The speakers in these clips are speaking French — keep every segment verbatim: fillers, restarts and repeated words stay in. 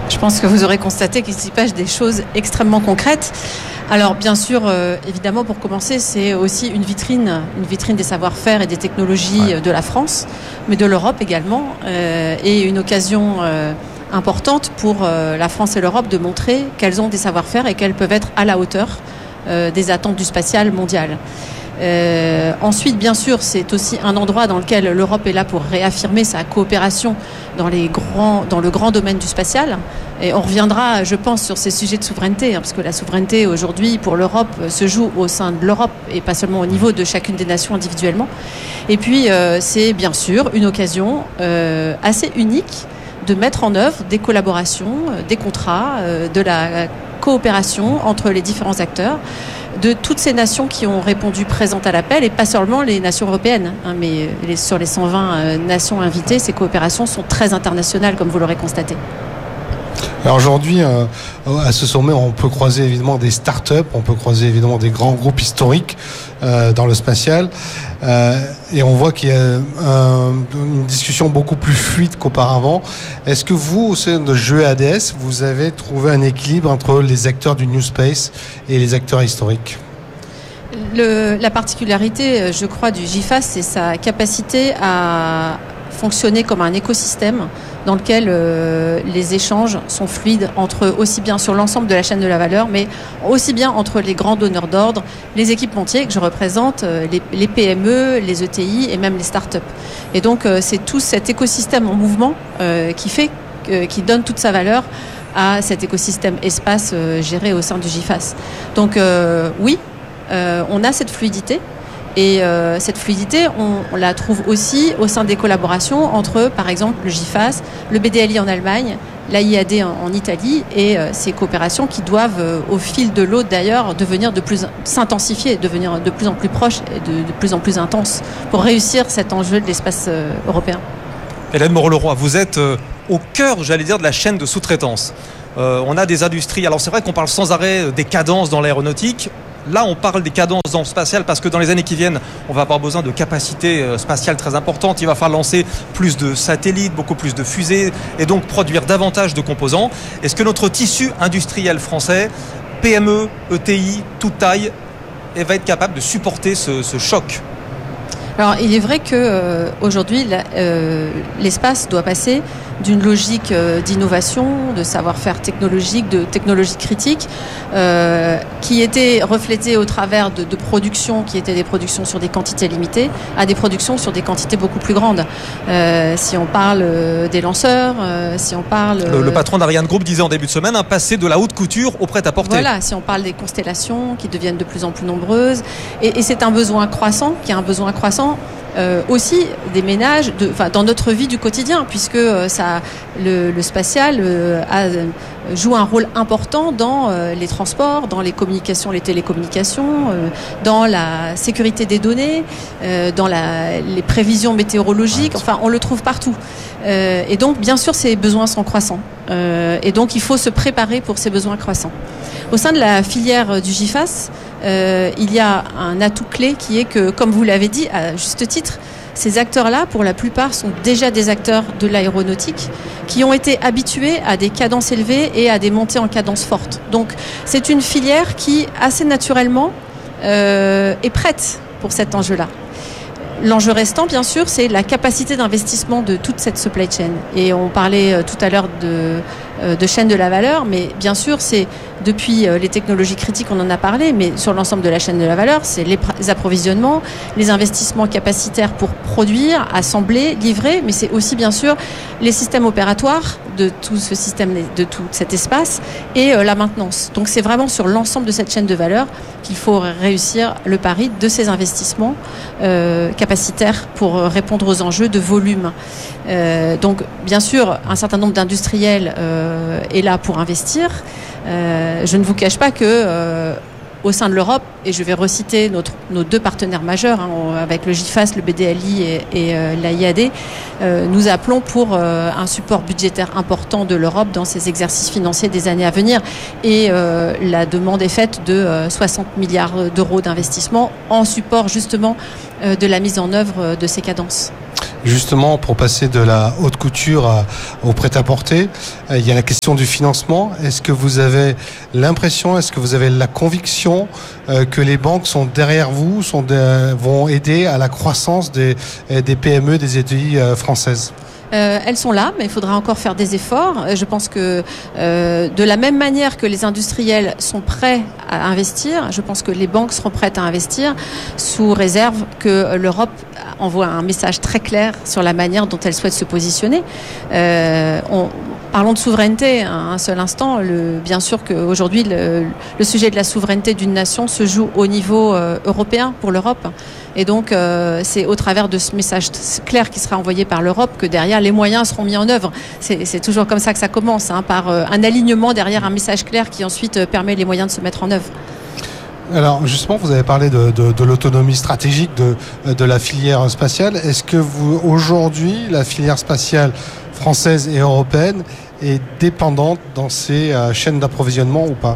Je pense que vous aurez constaté qu'il s'y passe des choses extrêmement concrètes. Alors bien sûr, euh, évidemment, pour commencer, c'est aussi une vitrine, une vitrine des savoir-faire et des technologies ouais. de la France, mais de l'Europe également, euh, et une occasion euh, importante pour euh, la France et l'Europe de montrer qu'elles ont des savoir-faire et qu'elles peuvent être à la hauteur euh, des attentes du spatial mondial. Euh, ensuite, bien sûr, c'est aussi un endroit dans lequel l'Europe est là pour réaffirmer sa coopération dans, les grands, dans le grand domaine du spatial. Et on reviendra, je pense, sur ces sujets de souveraineté, hein, parce que la souveraineté, aujourd'hui, pour l'Europe, se joue au sein de l'Europe et pas seulement au niveau de chacune des nations individuellement. Et puis, euh, c'est bien sûr une occasion euh, assez unique de mettre en œuvre des collaborations, euh, des contrats, euh, de la coopération entre les différents acteurs de toutes ces nations qui ont répondu présentes à l'appel, et pas seulement les nations européennes, hein, mais les, sur les cent vingt euh, nations invitées, ces coopérations sont très internationales, comme vous l'aurez constaté. Alors aujourd'hui, euh, à ce sommet, on peut croiser évidemment des start-up, on peut croiser évidemment des grands groupes historiques euh, dans le spatial, euh, et on voit qu'il y a un, une discussion beaucoup plus fluide qu'auparavant. Est-ce que vous, au sein de G E A D S, vous avez trouvé un équilibre entre les acteurs du New Space et les acteurs historiques ? Le, la particularité, je crois, du G I F A S, c'est sa capacité à fonctionner comme un écosystème dans lequel euh, les échanges sont fluides entre aussi bien sur l'ensemble de la chaîne de la valeur, mais aussi bien entre les grands donneurs d'ordre, les équipementiers que je représente, euh, les, les P M E, les E T I et même les start-up. Et donc euh, c'est tout cet écosystème en mouvement euh, qui fait, euh, qui donne toute sa valeur à cet écosystème espace euh, géré au sein du G I F A S. Donc euh, oui, euh, on a cette fluidité. Et euh, cette fluidité, on, on la trouve aussi au sein des collaborations entre, par exemple, le G I F A S, le B D L I en Allemagne, l'A I A D en, en Italie, et euh, ces coopérations qui doivent, euh, au fil de l'eau d'ailleurs, devenir de plus s'intensifier, devenir de plus en plus proches et de, de plus en plus intenses pour réussir cet enjeu de l'espace euh, européen. Hélène Moreau-Leroy, vous êtes euh, au cœur, j'allais dire, de la chaîne de sous-traitance. Euh, on a des industries. Alors c'est vrai qu'on parle sans arrêt des cadences dans l'aéronautique. Là, on parle des cadences dans le spatial parce que dans les années qui viennent, on va avoir besoin de capacités spatiales très importantes. Il va falloir lancer plus de satellites, beaucoup plus de fusées et donc produire davantage de composants. Est-ce que notre tissu industriel français, P M E, E T I, toute taille, va être capable de supporter ce, ce choc ? Alors, il est vrai que euh, aujourd'hui, la, euh, l'espace doit passer d'une logique euh, d'innovation, de savoir-faire technologique, de technologie critique, euh, qui était reflétée au travers de, de productions qui étaient des productions sur des quantités limitées, à des productions sur des quantités beaucoup plus grandes. Euh, si on parle euh, des lanceurs, euh, si on parle... Euh, le, le patron d'Ariane Group disait en début de semaine, un passer de la haute couture au prêt-à-porter. Voilà, si on parle des constellations qui deviennent de plus en plus nombreuses. Et, et c'est un besoin croissant, qui est un besoin croissant Euh, aussi des ménages de, enfin, dans notre vie du quotidien, puisque euh, ça, le, le spatial euh, a, joue un rôle important dans euh, les transports, dans les communications, les télécommunications, euh, dans la sécurité des données, euh, dans la, les prévisions météorologiques, enfin on le trouve partout. Euh, et donc bien sûr ces besoins sont croissants. Euh, et donc il faut se préparer pour ces besoins croissants. Au sein de la filière du G I F A S, euh, il y a un atout clé qui est que, comme vous l'avez dit, à juste titre, ces acteurs-là, pour la plupart, sont déjà des acteurs de l'aéronautique qui ont été habitués à des cadences élevées et à des montées en cadence fortes. Donc, c'est une filière qui, assez naturellement, euh, est prête pour cet enjeu-là. L'enjeu restant, bien sûr, c'est la capacité d'investissement de toute cette supply chain. Et on parlait tout à l'heure de, de chaîne de la valeur, mais bien sûr, c'est depuis les technologies critiques, on en a parlé, mais sur l'ensemble de la chaîne de la valeur, c'est les approvisionnements, les investissements capacitaires pour produire, assembler, livrer, mais c'est aussi, bien sûr, les systèmes opératoires de tout ce système, de tout cet espace et la maintenance. Donc, c'est vraiment sur l'ensemble de cette chaîne de valeur qu'il faut réussir le pari de ces investissements euh, capacitaires pour répondre aux enjeux de volume. Euh, donc, bien sûr, un certain nombre d'industriels euh, est là pour investir. Euh, je ne vous cache pas que euh, au sein de l'Europe, et je vais reciter notre, nos deux partenaires majeurs, hein, avec le G I F A S, le B D L I et, et euh, l'A I A D, euh, nous appelons pour euh, un support budgétaire important de l'Europe dans ces exercices financiers des années à venir. Et euh, la demande est faite de euh, soixante milliards d'euros d'investissement en support justement euh, de la mise en œuvre de ces cadences. Justement, pour passer de la haute couture à, au prêt-à-porter, euh, il y a la question du financement. Est-ce que vous avez l'impression, est-ce que vous avez la conviction euh, que les banques sont derrière vous, sont de, vont aider à la croissance des, des P M E, des E T I euh, françaises ? Euh, elles sont là, mais il faudra encore faire des efforts. Je pense que euh, de la même manière que les industriels sont prêts à investir, je pense que les banques seront prêtes à investir sous réserve que l'Europe envoie un message très clair sur la manière dont elle souhaite se positionner. Euh, on, Parlons de souveraineté un seul instant. Le, bien sûr qu'aujourd'hui, le, le sujet de la souveraineté d'une nation se joue au niveau euh, européen pour l'Europe. Et donc, euh, c'est au travers de ce message clair qui sera envoyé par l'Europe que derrière, les moyens seront mis en œuvre. C'est, c'est toujours comme ça que ça commence, hein, par euh, un alignement derrière un message clair qui ensuite euh, permet les moyens de se mettre en œuvre. Alors justement, vous avez parlé de, de, de l'autonomie stratégique de, de la filière spatiale. Est-ce que vous, aujourd'hui, la filière spatiale française et européenne est dépendante dans ces euh, chaînes d'approvisionnement ou pas ?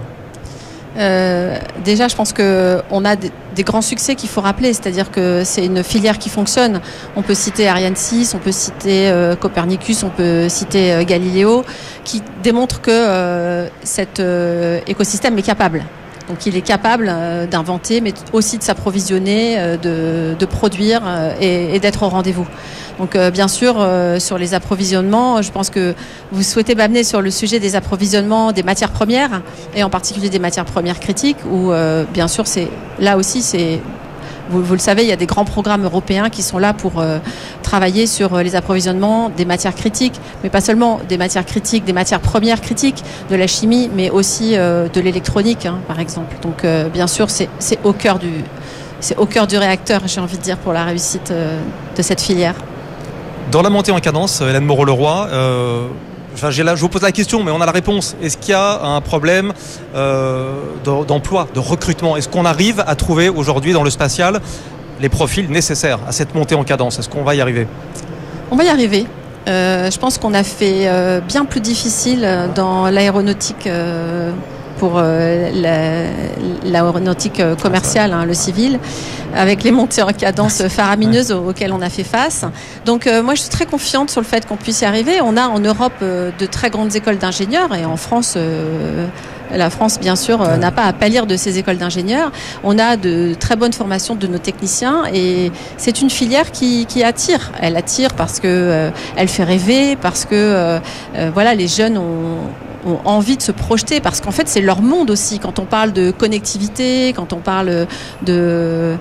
Euh, déjà, je pense qu'on a des, des grands succès qu'il faut rappeler, c'est-à-dire que c'est une filière qui fonctionne. On peut citer Ariane six, on peut citer euh, Copernicus, on peut citer euh, Galileo, qui démontrent que euh, cet euh, écosystème est capable. Donc il est capable euh, d'inventer, mais aussi de s'approvisionner, euh, de, de produire euh, et, et d'être au rendez-vous. Donc euh, bien sûr, euh, sur les approvisionnements, je pense que vous souhaitez m'amener sur le sujet des approvisionnements des matières premières, et en particulier des matières premières critiques, où euh, bien sûr, c'est là aussi, c'est Vous, vous le savez, il y a des grands programmes européens qui sont là pour euh, travailler sur euh, les approvisionnements des matières critiques, mais pas seulement des matières critiques, des matières premières critiques, de la chimie, mais aussi euh, de l'électronique, hein, par exemple. Donc, euh, bien sûr, c'est, c'est au cœur du, c'est au cœur du réacteur, j'ai envie de dire, pour la réussite euh, de cette filière. Dans la montée en cadence, Hélène Moreau-Leroy, euh... Enfin, j'ai là, je vous pose la question, mais on a la réponse. Est-ce qu'il y a un problème euh, d'emploi, de recrutement ? Est-ce qu'on arrive à trouver aujourd'hui dans le spatial les profils nécessaires à cette montée en cadence ? Est-ce qu'on va y arriver ? On va y arriver. Euh, je pense qu'on a fait euh, bien plus difficile dans l'aéronautique euh, pour euh, la, l'aéronautique commerciale, hein, le civil, avec les montées en cadence faramineuses auxquelles on a fait face. Donc euh, moi je suis très confiante sur le fait qu'on puisse y arriver. On a en Europe euh, de très grandes écoles d'ingénieurs, et en France, euh, la France bien sûr euh, n'a pas à pâlir de ces écoles d'ingénieurs. On a de très bonnes formations de nos techniciens, et c'est une filière qui, qui attire. Elle attire parce que euh, elle fait rêver, parce que euh, euh, voilà, les jeunes ont ont envie de se projeter, parce qu'en fait c'est leur monde aussi. Quand on parle de connectivité, quand on parle de, de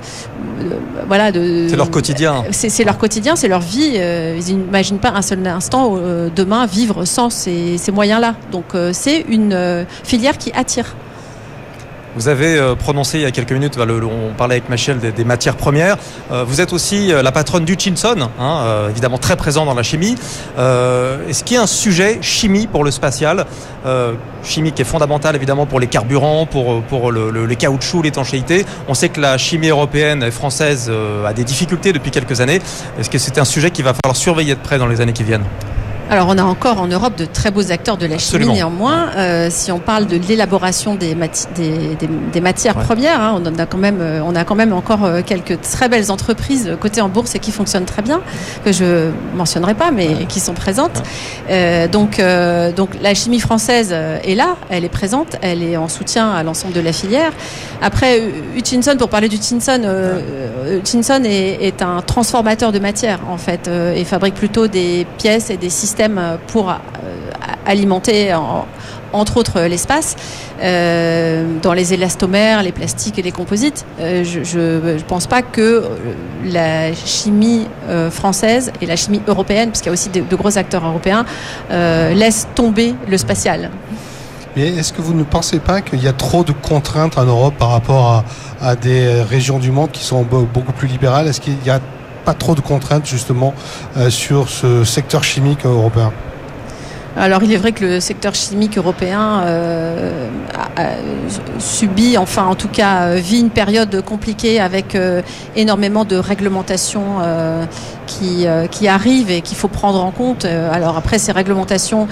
voilà de c'est leur quotidien, c'est, c'est leur quotidien, c'est leur vie. Euh, ils n'imaginent pas un seul instant euh, demain vivre sans ces, ces moyens-là. Donc euh, c'est une euh, filière qui attire. Vous avez euh, prononcé il y a quelques minutes, bah, le, le, on parlait avec Michel des, des matières premières. Euh, vous êtes aussi euh, la patronne d'Hutchinson, hein, euh, évidemment très présent dans la chimie. Euh, est-ce qu'il y a un sujet chimie pour le spatial, euh, chimie qui est fondamentale évidemment pour les carburants, pour, pour le, le, les caoutchoucs, l'étanchéité. On sait que la chimie européenne et française euh, a des difficultés depuis quelques années. Est-ce que c'est un sujet qu'il va falloir surveiller de près dans les années qui viennent ? Alors on a encore en Europe de très beaux acteurs de la chimie. Absolument. Néanmoins. Euh, si on parle de l'élaboration des, mati- des, des, des matières ouais. premières, hein, on, a quand même, on a quand même encore quelques très belles entreprises cotées en bourse et qui fonctionnent très bien, que je ne mentionnerai pas, mais ouais. qui sont présentes. Ouais. Euh, donc, euh, donc la chimie française est là, elle est présente, elle est en soutien à l'ensemble de la filière. Après, Hutchinson, pour parler d'Hutchinson, euh, Hutchinson est, est un transformateur de matière en fait, euh, et fabrique plutôt des pièces et des systèmes pour euh, alimenter en, entre autres l'espace euh, dans les élastomères, les plastiques et les composites. Euh, je ne pense pas que la chimie euh, française et la chimie européenne, parce qu'il y a aussi de, de gros acteurs européens, euh, laissent tomber le spatial. Mais est-ce que vous ne pensez pas qu'il y a trop de contraintes en Europe par rapport à, à des régions du monde qui sont beaucoup plus libérales ? Est-ce qu'il y a pas trop de contraintes justement euh, sur ce secteur chimique européen ? Alors il est vrai que le secteur chimique européen euh, a, a subi, enfin en tout cas vit une période compliquée avec euh, énormément de réglementations euh, qui, euh, qui arrivent et qu'il faut prendre en compte. Alors après ces réglementations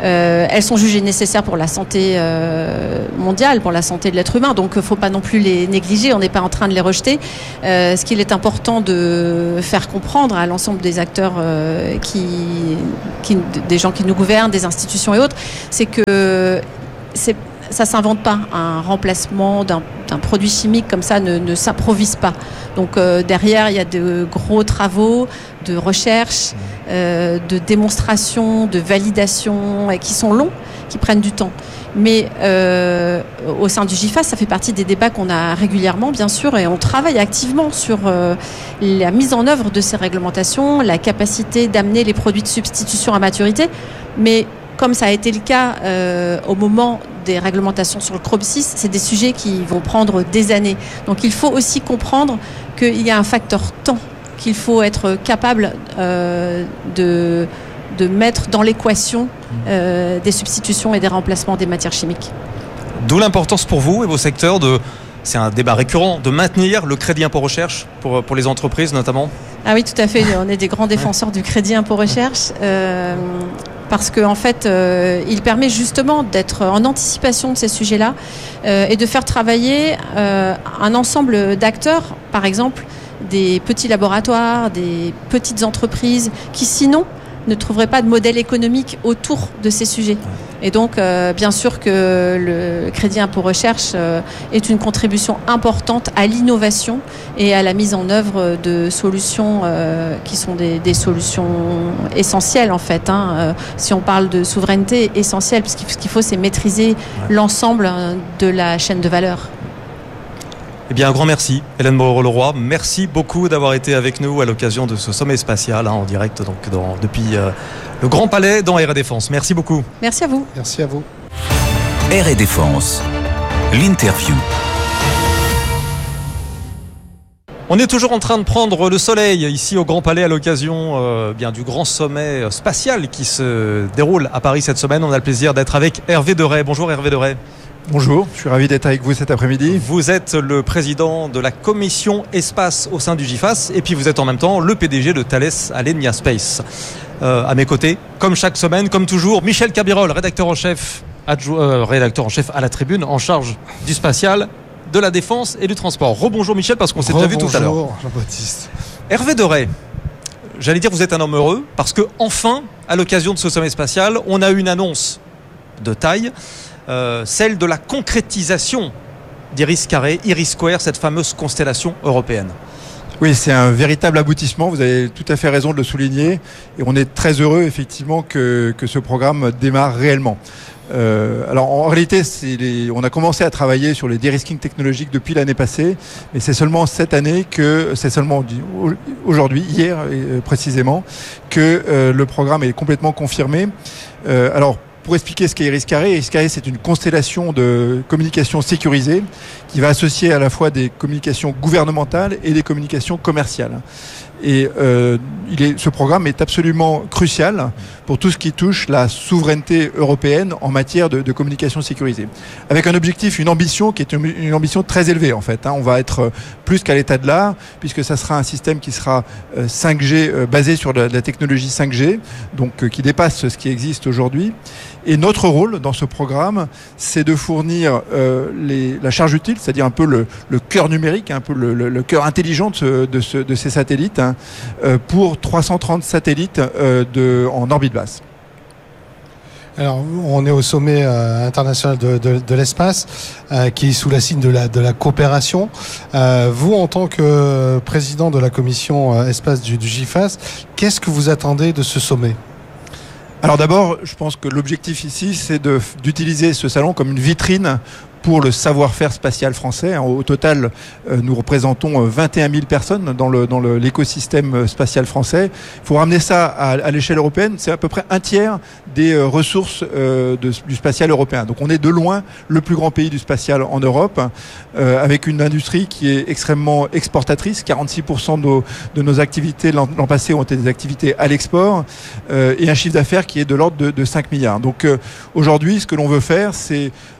Euh, elles sont jugées nécessaires pour la santé euh, mondiale, pour la santé de l'être humain, donc il ne faut pas non plus les négliger, on n'est pas en train de les rejeter. Euh, ce qu'il est important de faire comprendre à l'ensemble des acteurs, euh, qui, qui, des gens qui nous gouvernent, des institutions et autres, c'est que c'est, ça ne s'invente pas. Un remplacement d'un, d'un produit chimique comme ça ne, ne s'improvise pas. Donc euh, derrière, il y a de gros travaux de recherche, euh, de démonstration, de validation, et qui sont longs, qui prennent du temps. Mais euh, au sein du GIFAS, ça fait partie des débats qu'on a régulièrement, bien sûr, et on travaille activement sur euh, la mise en œuvre de ces réglementations, la capacité d'amener les produits de substitution à maturité. Mais comme ça a été le cas euh, au moment des réglementations sur le chrome six, c'est des sujets qui vont prendre des années. Donc il faut aussi comprendre qu'il y a un facteur temps qu'il faut être capable euh, de, de mettre dans l'équation euh, des substitutions et des remplacements des matières chimiques. D'où l'importance pour vous et vos secteurs de, c'est un débat récurrent, de maintenir le crédit impôt recherche pour, pour les entreprises notamment. Ah oui, tout à fait. On est des grands défenseurs du crédit impôt recherche. Euh, parce qu'en en fait, euh, il permet justement d'être en anticipation de ces sujets-là euh, et de faire travailler euh, un ensemble d'acteurs, par exemple des petits laboratoires, des petites entreprises qui sinon ne trouveraient pas de modèle économique autour de ces sujets. Et donc, euh, bien sûr que le crédit impôt recherche euh, est une contribution importante à l'innovation et à la mise en œuvre de solutions euh, qui sont des, des solutions essentielles en fait. Hein. Euh, si on parle de souveraineté, essentielle, parce que ce qu'il faut, c'est maîtriser ouais. l'ensemble de la chaîne de valeur. Eh bien, un grand merci, Hélène Moreau-Leroy. Merci beaucoup d'avoir été avec nous à l'occasion de ce sommet spatial, hein, en direct donc, dans, depuis euh, le Grand Palais dans Air et Défense. Merci beaucoup. Merci à vous. Merci à vous. Air et Défense, l'interview. On est toujours en train de prendre le soleil ici au Grand Palais à l'occasion euh, bien du grand sommet spatial qui se déroule à Paris cette semaine. On a le plaisir d'être avec Hervé Deray. Bonjour Hervé Deray. Bonjour, je suis ravi d'être avec vous cet après-midi. Vous êtes le président de la commission espace au sein du GIFAS et puis vous êtes en même temps le P D G de Thales Alenia Space. Euh, à mes côtés, comme chaque semaine, comme toujours, Michel Cabirol, rédacteur en chef, adjo- euh, rédacteur en chef à la Tribune, en charge du spatial, de la défense et du transport. Rebonjour Michel, parce qu'on s'est déjà vu tout à l'heure. Bonjour Jean-Baptiste. Hervé Deray, j'allais dire vous êtes un homme heureux parce que enfin, à l'occasion de ce sommet spatial, on a eu une annonce de taille. Euh, celle de la concrétisation d'Iris Carré, Iris Square, cette fameuse constellation européenne. Oui, c'est un véritable aboutissement, vous avez tout à fait raison de le souligner, et on est très heureux effectivement que, que ce programme démarre réellement. Euh, alors en réalité, c'est les, on a commencé à travailler sur les de-risking technologiques depuis l'année passée, mais c'est seulement cette année que, c'est seulement aujourd'hui, hier euh, précisément, que euh, le programme est complètement confirmé. Euh, alors pour expliquer ce qu'est Iris Carré, Iris Carré c'est une constellation de communications sécurisées qui va associer à la fois des communications gouvernementales et des communications commerciales. Et euh, il est, ce programme est absolument crucial pour tout ce qui touche la souveraineté européenne en matière de, de communication sécurisée. Avec un objectif, une ambition qui est une, une ambition très élevée en fait. Hein. On va être plus qu'à l'état de l'art puisque ça sera un système qui sera euh, cinq G, euh, basé sur la, la technologie cinq G, donc euh, qui dépasse ce qui existe aujourd'hui. Et notre rôle dans ce programme, c'est de fournir euh, les, la charge utile, c'est-à-dire un peu le, le cœur numérique, un peu le, le, le cœur intelligent de, ce, de, ce, de ces satellites, hein, euh, pour trois cent trente satellites euh, de, en orbite basse. Alors, on est au sommet euh, international de, de, de l'espace, euh, qui est sous la signe de la, de la coopération. Euh, vous, en tant que président de la commission euh, espace du, du GIFAS, qu'est-ce que vous attendez de ce sommet ? Alors d'abord, je pense que l'objectif ici, c'est de, d'utiliser ce salon comme une vitrine pour le savoir-faire spatial français. Au total, euh, nous représentons vingt et un mille personnes dans, le, dans le, l'écosystème spatial français. Il faut ramener ça à, à l'échelle européenne. C'est à peu près un tiers des euh, ressources euh, de, du spatial européen. Donc on est de loin le plus grand pays du spatial en Europe, euh, avec une industrie qui est extrêmement exportatrice. quarante-six pour cent de nos, de nos activités l'an, l'an passé ont été des activités à l'export, euh, et un chiffre d'affaires qui est de l'ordre de, de cinq milliards. Donc euh, aujourd'hui, ce que l'on veut faire, c'est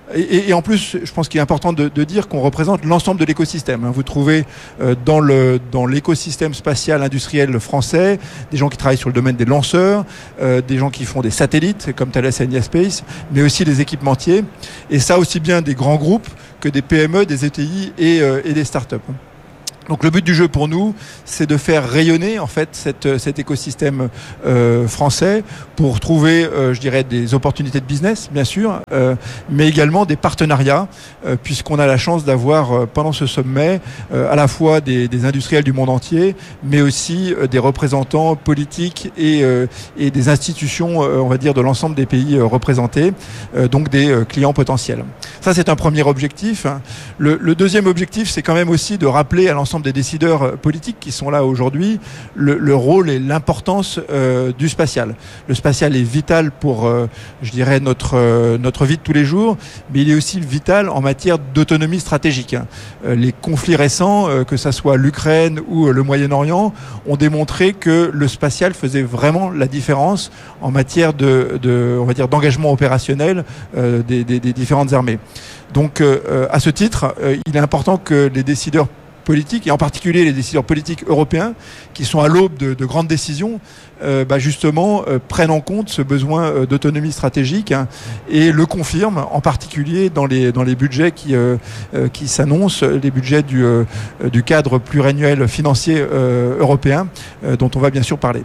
Et, et en plus, je pense qu'il est important de, de dire qu'on représente l'ensemble de l'écosystème. Vous trouvez euh, dans, le, dans l'écosystème spatial industriel français des gens qui travaillent sur le domaine des lanceurs, euh, des gens qui font des satellites comme Thales Alenia Space, mais aussi des équipementiers. Et ça aussi bien des grands groupes que des P M E, des E T I et, euh, et des startups. Donc le but du jeu pour nous, c'est de faire rayonner en fait cette, cet écosystème euh, français pour trouver, euh, je dirais, des opportunités de business, bien sûr, euh, mais également des partenariats, euh, puisqu'on a la chance d'avoir euh, pendant ce sommet euh, à la fois des, des industriels du monde entier, mais aussi euh, des représentants politiques et, euh, et des institutions, euh, on va dire, de l'ensemble des pays euh, représentés, euh, donc des euh, clients potentiels. Ça, c'est un premier objectif. Le, le deuxième objectif, c'est quand même aussi de rappeler à l'ensemble des décideurs politiques qui sont là aujourd'hui le, le rôle et l'importance euh, du spatial. Le spatial est vital pour, euh, je dirais, notre, euh, notre vie de tous les jours, mais il est aussi vital en matière d'autonomie stratégique. Euh, les conflits récents, euh, que ce soit l'Ukraine ou euh, le Moyen-Orient, ont démontré que le spatial faisait vraiment la différence en matière de, de on va dire, d'engagement opérationnel euh, des, des, des différentes armées. Donc, euh, à ce titre, euh, il est important que les décideurs politiques, et en particulier les décideurs politiques européens, qui sont à l'aube de, de grandes décisions, euh, bah justement euh, prennent en compte ce besoin euh, d'autonomie stratégique hein, et le confirment, en particulier dans les, dans les budgets qui, euh, euh, qui s'annoncent, les budgets du, euh, du cadre pluriannuel financier euh, européen, euh, dont on va bien sûr parler.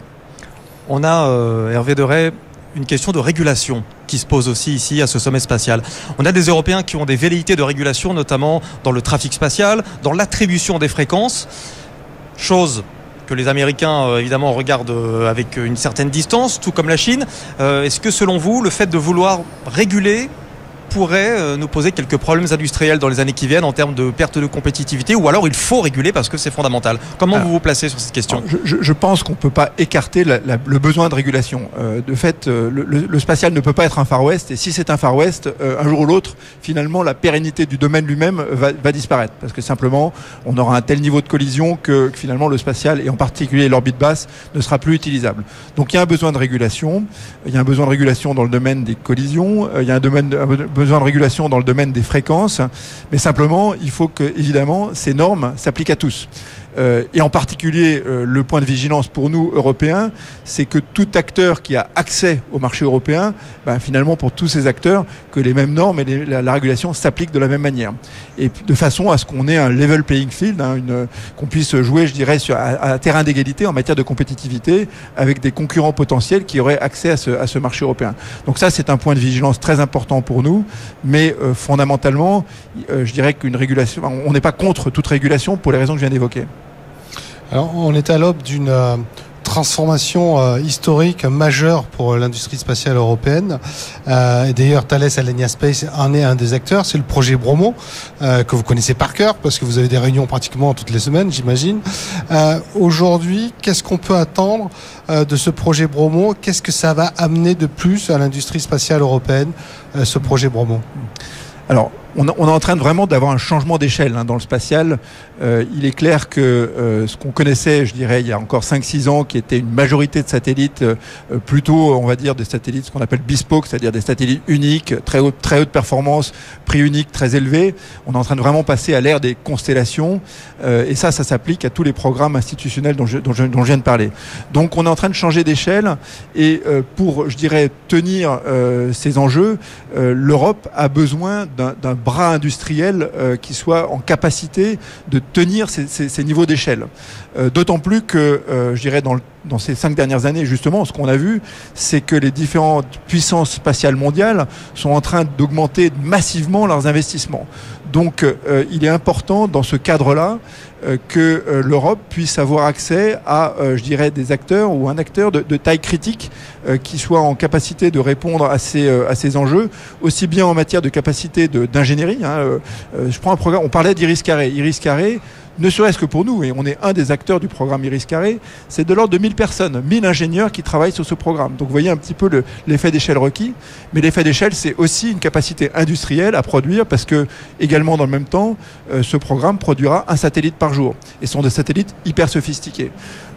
On a, euh, Hervé Deray, une question de régulation qui se pose aussi ici à ce sommet spatial. On a des Européens qui ont des velléités de régulation, notamment dans le trafic spatial, dans l'attribution des fréquences, chose que les Américains euh, évidemment regardent euh, avec une certaine distance, tout comme la Chine. Euh, est-ce que selon vous, le fait de vouloir réguler pourrait euh, nous poser quelques problèmes industriels dans les années qui viennent en termes de perte de compétitivité, ou alors il faut réguler parce que c'est fondamental? Comment alors, vous vous placez sur cette question? je, je, je pense qu'on ne peut pas écarter la, la, le besoin de régulation. Euh, de fait, euh, le, le spatial ne peut pas être un Far West, et si c'est un Far West, euh, un jour ou l'autre, finalement, la pérennité du domaine lui-même va, va disparaître, parce que simplement, on aura un tel niveau de collision que, que finalement le spatial, et en particulier l'orbite basse, ne sera plus utilisable. Donc il y a un besoin de régulation, il y a un besoin de régulation dans le domaine des collisions, euh, il y a un, domaine de, un besoin de régulation dans le domaine des fréquences, mais simplement, il faut que, évidemment, ces normes s'appliquent à tous. Euh, et en particulier, euh, le point de vigilance pour nous, Européens, c'est que tout acteur qui a accès au marché européen, ben, finalement, pour tous ces acteurs, que les mêmes normes et les, la, la régulation s'appliquent de la même manière. Et de façon à ce qu'on ait un level playing field, hein, une, qu'on puisse jouer, je dirais, sur un terrain d'égalité en matière de compétitivité avec des concurrents potentiels qui auraient accès à ce, à ce marché européen. Donc ça, c'est un point de vigilance très important pour nous, mais euh, fondamentalement, euh, je dirais qu'une régulation, on n'est pas contre toute régulation pour les raisons que je viens d'évoquer. Alors, on est à l'aube d'une euh, transformation euh, historique majeure pour l'industrie spatiale européenne. Euh, et d'ailleurs, Thales Alenia Space en est un des acteurs. C'est le projet Bromo, euh, que vous connaissez par cœur, parce que vous avez des réunions pratiquement toutes les semaines, j'imagine. Euh, aujourd'hui, qu'est-ce qu'on peut attendre euh, de ce projet Bromo? Qu'est-ce que ça va amener de plus à l'industrie spatiale européenne, euh, ce projet Bromo? Alors, on est en train de vraiment d'avoir un changement d'échelle hein, dans le spatial. Euh, il est clair que euh, ce qu'on connaissait, je dirais, il y a encore cinq six ans, qui était une majorité de satellites, euh, plutôt, on va dire, des satellites, ce qu'on appelle bespoke, c'est-à-dire des satellites uniques, très haute, très haute performance, prix unique, très élevé. On est en train de vraiment passer à l'ère des constellations. Euh, et ça, ça s'applique à tous les programmes institutionnels dont je, dont, je, dont je viens de parler. Donc, on est en train de changer d'échelle. Et euh, pour, je dirais, tenir euh, ces enjeux, euh, l'Europe a besoin d'un, d'un bras industriel euh, qui soit en capacité de tenir ces, ces, ces niveaux d'échelle. Euh, d'autant plus que, euh, je dirais, dans, le, dans ces cinq dernières années, justement, ce qu'on a vu, c'est que les différentes puissances spatiales mondiales sont en train d'augmenter massivement leurs investissements. Donc, euh, il est important, dans ce cadre-là, euh, que euh, l'Europe puisse avoir accès à, euh, je dirais, des acteurs ou un acteur de, de taille critique euh, qui soit en capacité de répondre à ces, euh, à ces enjeux, aussi bien en matière de capacité de, d'ingénierie. Hein, euh, je prends un programme, on parlait d'Iris Carré. Iris Carré, ne serait-ce que pour nous, et on est un des acteurs du programme Iris Carré, c'est de l'ordre de mille personnes, mille ingénieurs qui travaillent sur ce programme. Donc vous voyez un petit peu le, l'effet d'échelle requis, mais l'effet d'échelle, c'est aussi une capacité industrielle à produire, parce que, également dans le même temps, euh, ce programme produira un satellite par jour, et ce sont des satellites hyper sophistiqués.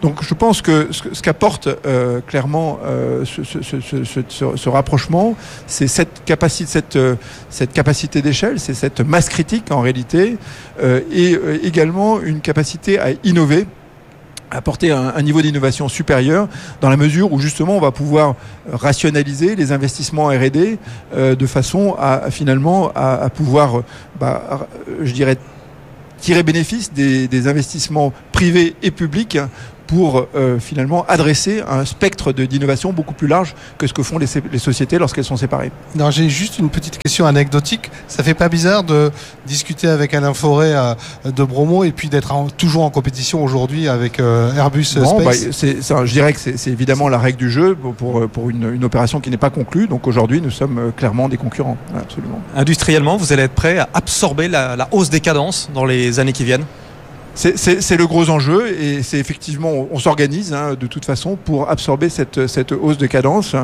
Donc je pense que ce, ce qu'apporte euh, clairement euh, ce, ce, ce, ce, ce, ce rapprochement, c'est cette capacité, cette, cette capacité d'échelle, c'est cette masse critique en réalité, euh, et euh, également une capacité à innover, apporter un, un niveau d'innovation supérieur dans la mesure où justement on va pouvoir rationaliser les investissements R et D euh, de façon à, à finalement à, à pouvoir, bah, je dirais, tirer bénéfice des, des investissements privés et publics pour euh, finalement adresser un spectre de, d'innovation beaucoup plus large que ce que font les, les sociétés lorsqu'elles sont séparées. Non, j'ai juste une petite question anecdotique. Ça fait pas bizarre de discuter avec Alain Fauré euh, de Bromo et puis d'être en, toujours en compétition aujourd'hui avec euh, Airbus non, Space bah, c'est, c'est, Je dirais que c'est, c'est évidemment la règle du jeu pour, pour, pour une, une opération qui n'est pas conclue. Donc aujourd'hui, nous sommes clairement des concurrents. Absolument. Industriellement, vous allez être prêt à absorber la, la hausse des cadences dans les années qui viennent ? C'est, c'est, c'est le gros enjeu et c'est effectivement, on, on s'organise hein, de toute façon pour absorber cette, cette hausse de cadence.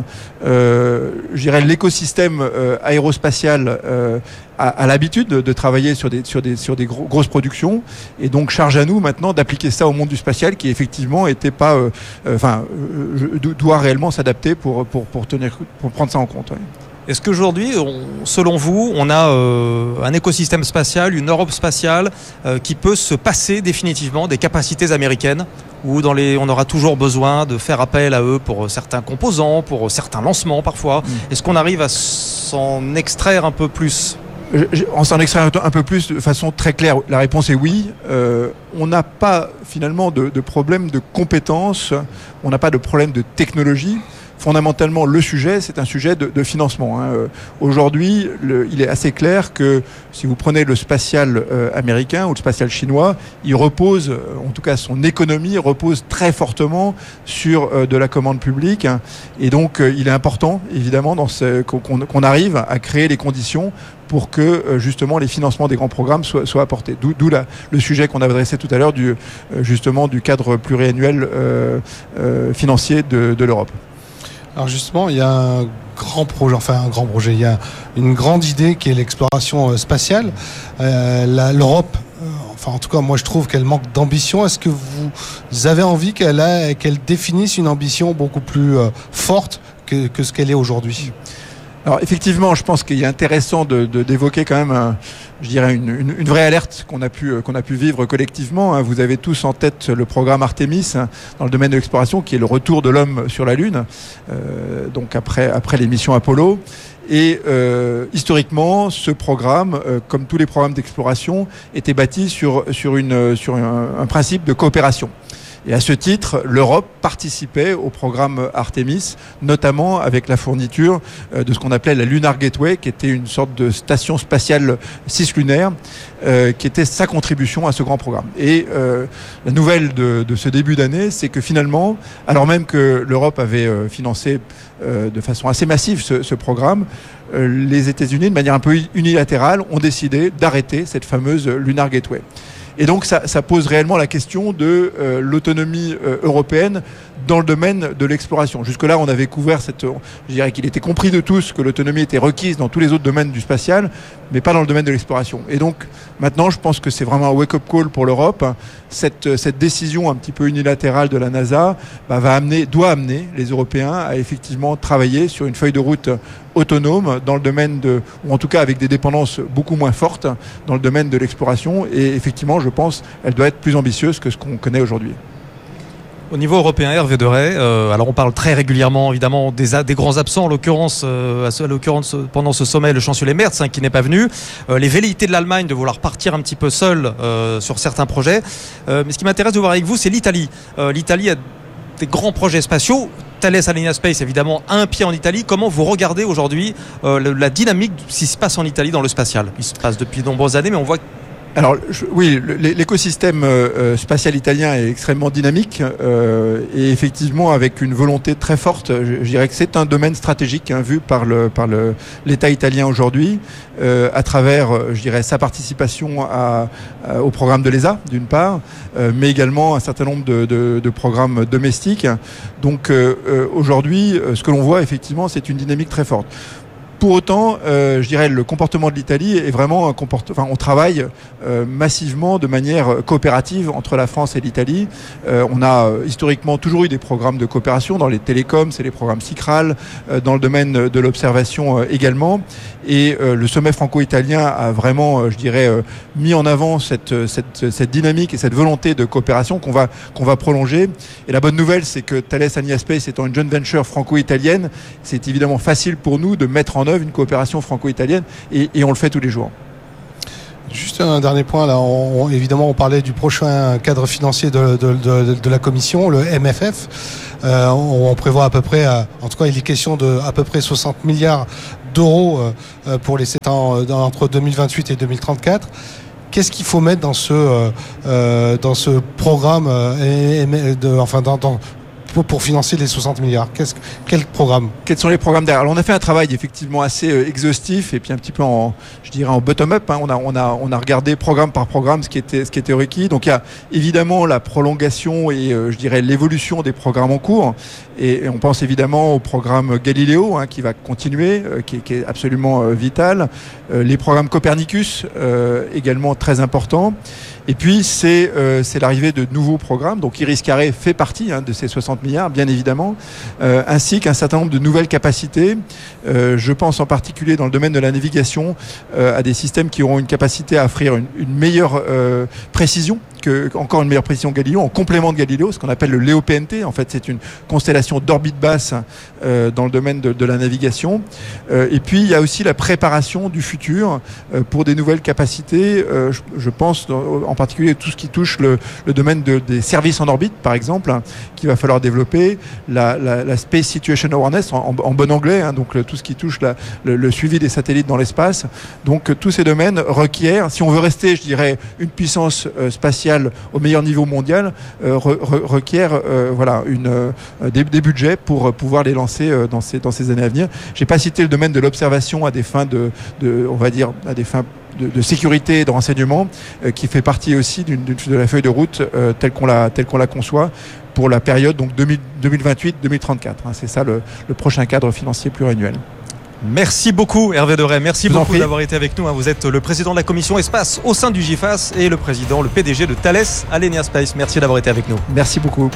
Euh, je dirais l'écosystème euh, aérospatial euh, a, a l'habitude de, de travailler sur des, sur des, sur des gros, grosses productions et donc charge à nous maintenant d'appliquer ça au monde du spatial qui effectivement était pas, euh, euh, enfin, euh, doit réellement s'adapter pour, pour, pour tenir, pour prendre ça en compte. Ouais. Est-ce qu'aujourd'hui, on, selon vous, on a euh, un écosystème spatial, une Europe spatiale euh, qui peut se passer définitivement des capacités américaines ou dans les, on aura toujours besoin de faire appel à eux pour certains composants, pour certains lancements parfois. Mmh. Est-ce qu'on arrive à s'en extraire un peu plus ? On s'en extrait un peu plus de façon très claire. La réponse est oui. Euh, on n'a pas finalement de, de problème de compétences, on n'a pas de problème de technologie. Fondamentalement, le sujet, c'est un sujet de, de financement. Hein. Euh, aujourd'hui, le, il est assez clair que si vous prenez le spatial euh, américain ou le spatial chinois, il repose, en tout cas son économie repose très fortement sur euh, de la commande publique. Hein. Et donc, euh, il est important, évidemment, dans ce, qu'on, qu'on arrive à créer les conditions pour que euh, justement les financements des grands programmes soient, soient apportés. D'où, d'où la, le sujet qu'on a adressé tout à l'heure du, euh, justement du cadre pluriannuel euh, euh, financier de, de l'Europe. Alors justement, il y a un grand projet, enfin un grand projet, il y a une grande idée qui est l'exploration spatiale. Euh, la, L'Europe, euh, enfin en tout cas moi je trouve qu'elle manque d'ambition. Est-ce que vous avez envie qu'elle, a, qu'elle définisse une ambition beaucoup plus euh, forte que, que ce qu'elle est aujourd'hui ? Alors effectivement, je pense qu'il est intéressant de, de, d'évoquer quand même, un, je dirais, une, une, une vraie alerte qu'on a pu qu'on a pu vivre collectivement. Vous avez tous en tête le programme Artemis dans le domaine de l'exploration, qui est le retour de l'homme sur la Lune, euh, donc après après les missions Apollo. Et euh, historiquement, ce programme, euh, comme tous les programmes d'exploration, était bâti sur sur une sur un, un principe de coopération. Et à ce titre, l'Europe participait au programme Artemis, notamment avec la fourniture de ce qu'on appelait la Lunar Gateway, qui était une sorte de station spatiale cislunaire, euh, qui était sa contribution à ce grand programme. Et euh, la nouvelle de, de ce début d'année, c'est que finalement, alors même que l'Europe avait euh, financé euh, de façon assez massive ce, ce programme, euh, les États-Unis, de manière un peu unilatérale, ont décidé d'arrêter cette fameuse Lunar Gateway. Et donc ça, ça pose réellement la question de euh, l'autonomie euh, européenne dans le domaine de l'exploration. Jusque-là, on avait couvert cette... Je dirais qu'il était compris de tous que l'autonomie était requise dans tous les autres domaines du spatial, mais pas dans le domaine de l'exploration. Et donc, maintenant, je pense que c'est vraiment un wake-up call pour l'Europe. Cette, cette décision un petit peu unilatérale de la NASA bah, va amener, doit amener les Européens à effectivement travailler sur une feuille de route autonome dans le domaine de... ou en tout cas avec des dépendances beaucoup moins fortes dans le domaine de l'exploration. Et effectivement, je pense qu'elle doit être plus ambitieuse que ce qu'on connaît aujourd'hui. Au niveau européen, Hervé Deray, euh, alors on parle très régulièrement évidemment des, des grands absents, en l'occurrence, euh, à l'occurrence pendant ce sommet, le chancelier Merz hein, qui n'est pas venu, euh, les velléités de l'Allemagne de vouloir partir un petit peu seul euh, sur certains projets. Euh, mais ce qui m'intéresse de voir avec vous, c'est l'Italie. Euh, L'Italie a des grands projets spatiaux. Thales Alenia Space, évidemment, a un pied en Italie. Comment vous regardez aujourd'hui euh, la dynamique de ce qui se passe en Italie dans le spatial ? Il se passe depuis de nombreuses années, mais on voit Alors je, oui, l'écosystème euh, spatial italien est extrêmement dynamique euh, et effectivement avec une volonté très forte. Je, je dirais que c'est un domaine stratégique hein, vu par le par le l'État italien aujourd'hui euh, à travers, je dirais, sa participation à, à, au programme de l'E S A d'une part, euh, mais également un certain nombre de, de, de programmes domestiques. Donc euh, aujourd'hui, ce que l'on voit effectivement, c'est une dynamique très forte. Pour autant, euh, je dirais le comportement de l'Italie est vraiment un comportement. Enfin, on travaille euh, massivement de manière coopérative entre la France et l'Italie. Euh, on a euh, historiquement toujours eu des programmes de coopération dans les télécoms, c'est les programmes SICRAL, euh, dans le domaine de l'observation euh, également. Et euh, le sommet franco-italien a vraiment, euh, je dirais, euh, mis en avant cette, cette, cette dynamique et cette volonté de coopération qu'on va, qu'on va prolonger. Et la bonne nouvelle, c'est que Thales Alenia Space étant une joint venture franco-italienne, c'est évidemment facile pour nous de mettre en œuvre une coopération franco-italienne et, et on le fait tous les jours. Juste un dernier point, là, on, on, évidemment, on parlait du prochain cadre financier de, de, de, de la Commission, le M F F. Euh, on, on prévoit à peu près, à, en tout cas, il est question de à peu près soixante milliards d'euros euh, pour les sept ans euh, entre deux mille vingt-huit et deux mille trente-quatre. Qu'est-ce qu'il faut mettre dans ce euh, dans ce programme euh, et, de, enfin dans, dans Pour, pour financer les soixante milliards? Qu'est-ce, quel programme? Quels sont les programmes derrière? Alors, on a fait un travail effectivement assez euh, exhaustif et puis un petit peu en, je dirais, en bottom-up. Hein. On a, on a, on a regardé programme par programme ce qui était, ce qui était requis. Donc, il y a évidemment la prolongation et euh, je dirais l'évolution des programmes en cours. Et, et on pense évidemment au programme Galileo hein, qui va continuer, euh, qui, qui est absolument euh, vital. Euh, les programmes Copernicus euh, également très importants. Et puis, c'est, euh, c'est l'arrivée de nouveaux programmes. Donc, Iris Carré fait partie hein, de ces soixante milliards, bien évidemment, euh, ainsi qu'un certain nombre de nouvelles capacités. Euh, je pense en particulier dans le domaine de la navigation euh, à des systèmes qui auront une capacité à offrir une, une meilleure euh, précision. Que, encore une meilleure précision Galileo, en complément de Galileo, ce qu'on appelle le Léo P N T. En fait, c'est une constellation d'orbite basse euh, dans le domaine de, de la navigation. Euh, et puis, il y a aussi la préparation du futur euh, pour des nouvelles capacités. Euh, je, je pense en particulier tout ce qui touche le, le domaine de, des services en orbite, par exemple, hein, qu'il va falloir développer. La, la, la Space Situation Awareness, en, en bon anglais, hein, donc le, tout ce qui touche la, le, le suivi des satellites dans l'espace. Donc, tous ces domaines requièrent, si on veut rester, je dirais, une puissance euh, spatiale au meilleur niveau mondial, euh, re, re, requiert euh, voilà, une, euh, des, des budgets pour pouvoir les lancer euh, dans, ces, dans ces années à venir. Je n'ai pas cité le domaine de l'observation à des fins de, de on va dire, à des fins de, de sécurité et de renseignement, euh, qui fait partie aussi d'une, d'une, de la feuille de route euh, telle qu'on la, telle qu'on la conçoit pour la période donc deux mille vingt-huit deux mille trente-quatre. Hein, c'est ça le, le prochain cadre financier pluriannuel. Merci beaucoup Hervé Deray, merci beaucoup d'avoir été avec nous. Vous êtes le président de la commission espace au sein du GIFAS et le président, le P D G de Thales Alenia Space. Merci d'avoir été avec nous. Merci beaucoup.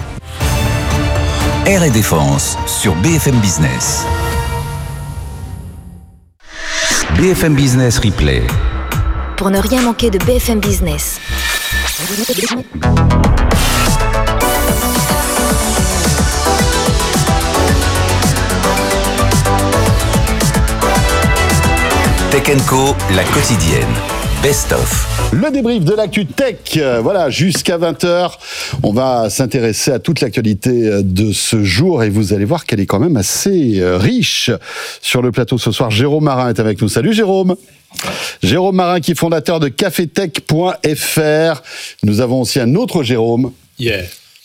Air et Défense sur B F M Business. B F M Business Replay. Pour ne rien manquer de B F M Business. Tech and Co, la quotidienne. Best of. Le débrief de l'actu tech, voilà, jusqu'à vingt heures. On va s'intéresser à toute l'actualité de ce jour et vous allez voir qu'elle est quand même assez riche. Sur le plateau ce soir, Jérôme Marin est avec nous. Salut Jérôme. Jérôme Marin qui est fondateur de cafetech point f r. Nous avons aussi un autre Jérôme. Yeah.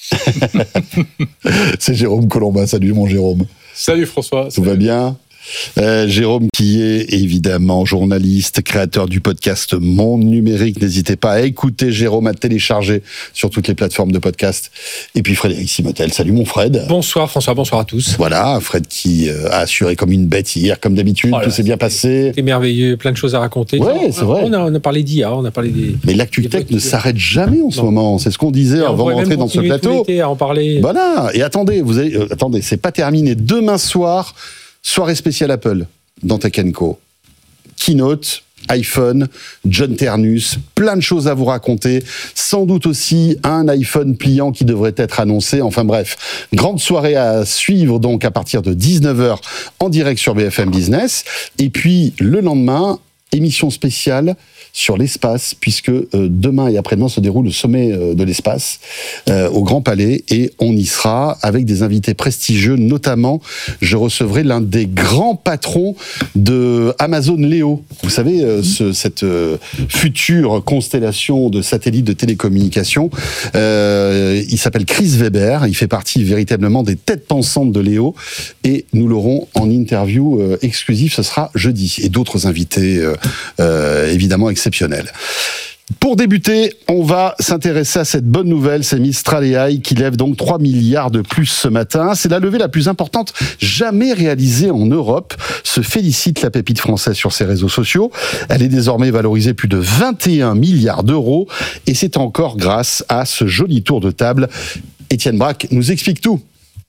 C'est Jérôme Colombin. Salut mon Jérôme. Salut François. Tout Salut. va bien ? Euh, Jérôme qui est évidemment journaliste, créateur du podcast Monde Numérique. N'hésitez pas à écouter Jérôme, à télécharger sur toutes les plateformes de podcast. Et puis Frédéric Simotel. Salut mon Fred. Bonsoir François, bonsoir à tous. Voilà, Fred qui a assuré comme une bête hier, comme d'habitude. Oh là, tout s'est bien passé. C'était merveilleux, plein de choses à raconter. Ouais, c'est vrai. On a, on a parlé d'I A, on a parlé des... Mais l'actu tech ne s'arrête jamais en ce non. moment. C'est ce qu'on disait avant de rentrer dans ce plateau. À en parler. Voilà. Et attendez, vous allez, euh, attendez, c'est pas terminé. Demain soir, soirée spéciale Apple dans Tech and Co. Keynote, iPhone, John Ternus, plein de choses à vous raconter. Sans doute aussi un iPhone pliant qui devrait être annoncé. Enfin bref, grande soirée à suivre donc à partir de dix-neuf heures en direct sur B F M Business. Et puis le lendemain, émission spéciale sur l'espace, puisque euh, demain et après-demain se déroule le sommet euh, de l'espace euh, au Grand Palais, et on y sera avec des invités prestigieux, notamment je recevrai l'un des grands patrons de Amazon Leo. Vous savez, euh, ce, cette euh, future constellation de satellites de télécommunications. Euh, il s'appelle Chris Weber, il fait partie véritablement des têtes pensantes de Leo, et nous l'aurons en interview euh, exclusive, ce sera jeudi, et d'autres invités euh, euh, évidemment exceptionnel. Pour débuter, on va s'intéresser à cette bonne nouvelle, c'est Mistral A I qui lève donc trois milliards de plus ce matin. C'est la levée la plus importante jamais réalisée en Europe, se félicite la pépite française sur ses réseaux sociaux. Elle est désormais valorisée plus de vingt et un milliards d'euros et c'est encore grâce à ce joli tour de table. Étienne Braque nous explique tout.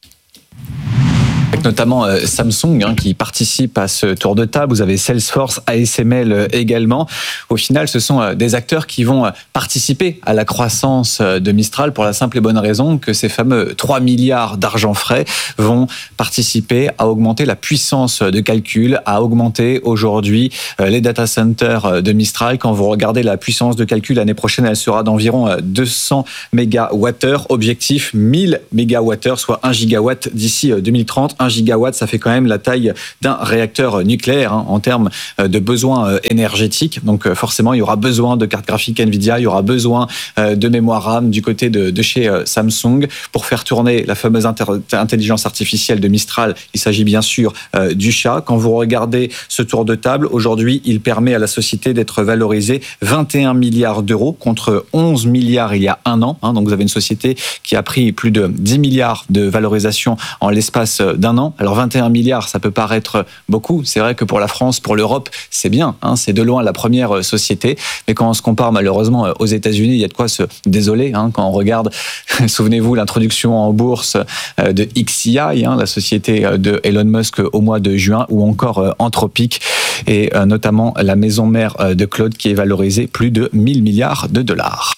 Avec notamment euh, Samsung hein, qui participe à ce tour de table. Vous avez Salesforce, A S M L euh, également. Au final, ce sont euh, des acteurs qui vont euh, participer à la croissance euh, de Mistral pour la simple et bonne raison que ces fameux trois milliards d'argent frais vont participer à augmenter la puissance de calcul, à augmenter aujourd'hui euh, les data centers de Mistral. Quand vous regardez la puissance de calcul, l'année prochaine, elle sera d'environ euh, deux cents mégawattheures. Objectif mille mégawattheures, soit un gigawatt d'ici euh, deux mille trente. un gigawatt, ça fait quand même la taille d'un réacteur nucléaire hein, en termes de besoins énergétiques. Donc forcément, il y aura besoin de cartes graphiques Nvidia, il y aura besoin de mémoire RAM du côté de, de chez Samsung pour faire tourner la fameuse inter- intelligence artificielle de Mistral. Il s'agit bien sûr euh, du chat. Quand vous regardez ce tour de table, aujourd'hui, il permet à la société d'être valorisée vingt et un milliards d'euros contre onze milliards il y a un an. Hein, donc vous avez une société qui a pris plus de dix milliards de valorisation en l'espace d'un an. Alors vingt et un milliards, ça peut paraître beaucoup. C'est vrai que pour la France, pour l'Europe, c'est bien. Hein, c'est de loin la première société. Mais quand on se compare malheureusement aux États-Unis, il y a de quoi se désoler. Hein, quand on regarde, souvenez-vous, l'introduction en bourse de X I I, hein, la société de Elon Musk au mois de juin, ou encore Anthropic et notamment la maison mère de Claude qui est valorisée plus de mille milliards de dollars.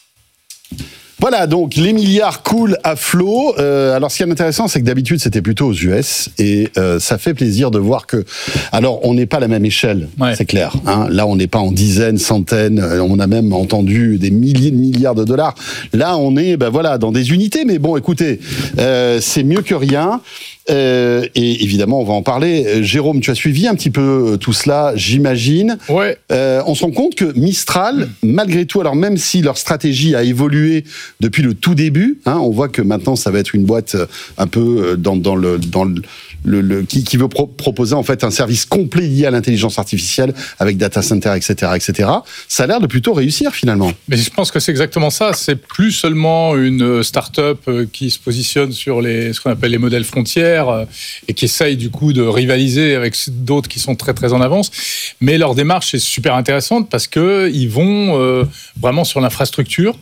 Voilà, donc les milliards coulent à flot. Euh, alors, ce qui est intéressant, c'est que d'habitude, c'était plutôt aux U S. Et euh, ça fait plaisir de voir que... Alors, on n'est pas à la même échelle, ouais. C'est clair. Hein. Là, on n'est pas en dizaines, centaines. On a même entendu des milliers de milliards de dollars. Là, on est ben voilà, dans des unités. Mais bon, écoutez, euh, c'est mieux que rien. Euh, et évidemment, on va en parler. Jérôme, tu as suivi un petit peu tout cela, j'imagine. Ouais. Euh, on se rend compte que Mistral, malgré tout, alors même si leur stratégie a évolué depuis le tout début, hein, on voit que maintenant ça va être une boîte un peu dans, dans le... Dans le Le, le, qui, qui veut pro- proposer en fait un service complet lié à l'intelligence artificielle avec data center, et cetera, et cetera. Ça a l'air de plutôt réussir finalement. Mais je pense que c'est exactement ça. C'est plus seulement une start-up qui se positionne sur les, ce qu'on appelle les modèles frontières et qui essaye du coup de rivaliser avec d'autres qui sont très très en avance. Mais leur démarche est super intéressante parce que ils vont euh, vraiment sur l'infrastructure.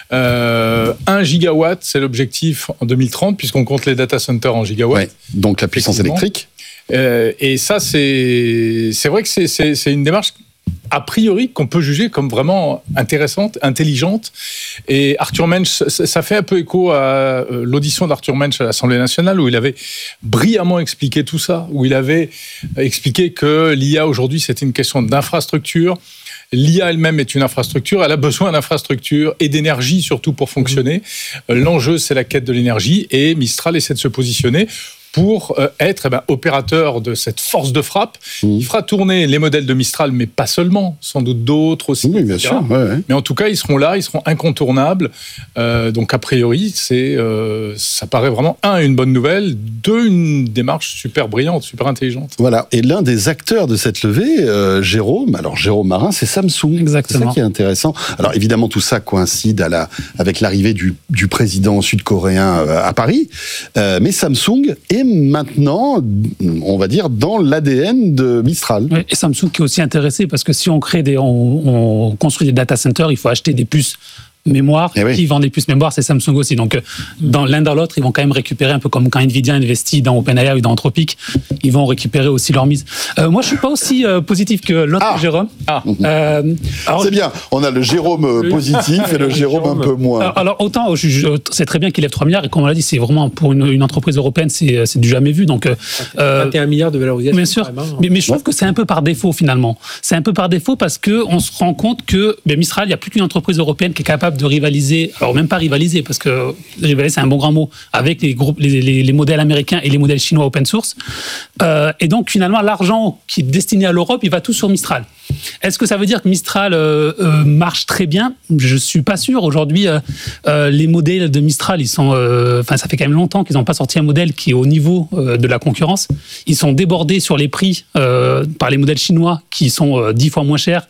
Euh, un gigawatt, c'est l'objectif en deux mille trente puisqu'on compte les data centers en gigawatts. Ouais, donc la puissance électrique. Euh, et ça, c'est, c'est vrai que c'est, c'est, c'est une démarche a priori qu'on peut juger comme vraiment intéressante, intelligente. Et Arthur Mensch, ça fait un peu écho à l'audition d'Arthur Mensch à l'Assemblée nationale où il avait brillamment expliqué tout ça, où il avait expliqué que l'I A aujourd'hui, c'était une question d'infrastructure. L'I A elle-même est une infrastructure, elle a besoin d'infrastructure et d'énergie surtout pour fonctionner. Mmh. L'enjeu, c'est la quête de l'énergie et Mistral essaie de se positionner pour être eh ben, opérateur de cette force de frappe. Mmh. Il fera tourner les modèles de Mistral, mais pas seulement, sans doute d'autres aussi. Oui, bien sûr. Ouais, ouais. Mais en tout cas, ils seront là, ils seront incontournables. Euh, donc, a priori, c'est, euh, ça paraît vraiment, un, une bonne nouvelle, deux, une démarche super brillante, super intelligente. Voilà. Et l'un des acteurs de cette levée, euh, Jérôme, alors Jérôme Marin, c'est Samsung. Exactement. C'est ça qui est intéressant. Alors, évidemment, tout ça coïncide à la, avec l'arrivée du, du président sud-coréen à Paris. Euh, mais Samsung est maintenant, on va dire, dans l'A D N de Mistral. Oui, et Samsung qui est aussi intéressé parce que si on crée des, on, on construit des data centers, il faut acheter des puces mémoire. Eh oui. Qui vend des puces mémoire, c'est Samsung aussi. Donc, dans l'un dans l'autre, ils vont quand même récupérer un peu comme quand Nvidia investit dans OpenAI ou dans Anthropic, ils vont récupérer aussi leur mise. Euh, moi, je suis pas aussi euh, positif que l'autre ah. Jérôme. Ah. Euh, alors, c'est bien. On a le Jérôme positif et le Jérôme, Jérôme un peu moins. Alors, alors autant, je, je, c'est très bien qu'il lève trois milliards et comme on l'a dit, c'est vraiment pour une, une entreprise européenne, c'est, c'est du jamais vu. Donc, euh, vingt et un milliards de valorisation. Bien sûr. Mais, mais je trouve que c'est un peu par défaut finalement. C'est un peu par défaut parce que on se rend compte que ben, Mistral, il n'y a plus qu'une entreprise européenne qui est capable de rivaliser. Alors même pas rivaliser, parce que rivaliser c'est un bon grand mot, avec les, groupes, les, les, les modèles américains et les modèles chinois open source. Euh, et donc finalement, l'argent qui est destiné à l'Europe, il va tout sur Mistral. Est-ce que ça veut dire que Mistral euh, euh, marche très bien ? Je suis pas sûr. Aujourd'hui, euh, euh, les modèles de Mistral, ils sont, euh, enfin, ça fait quand même longtemps qu'ils n'ont pas sorti un modèle qui est au niveau euh, de la concurrence. Ils sont débordés sur les prix euh, par les modèles chinois qui sont euh, dix fois moins chers,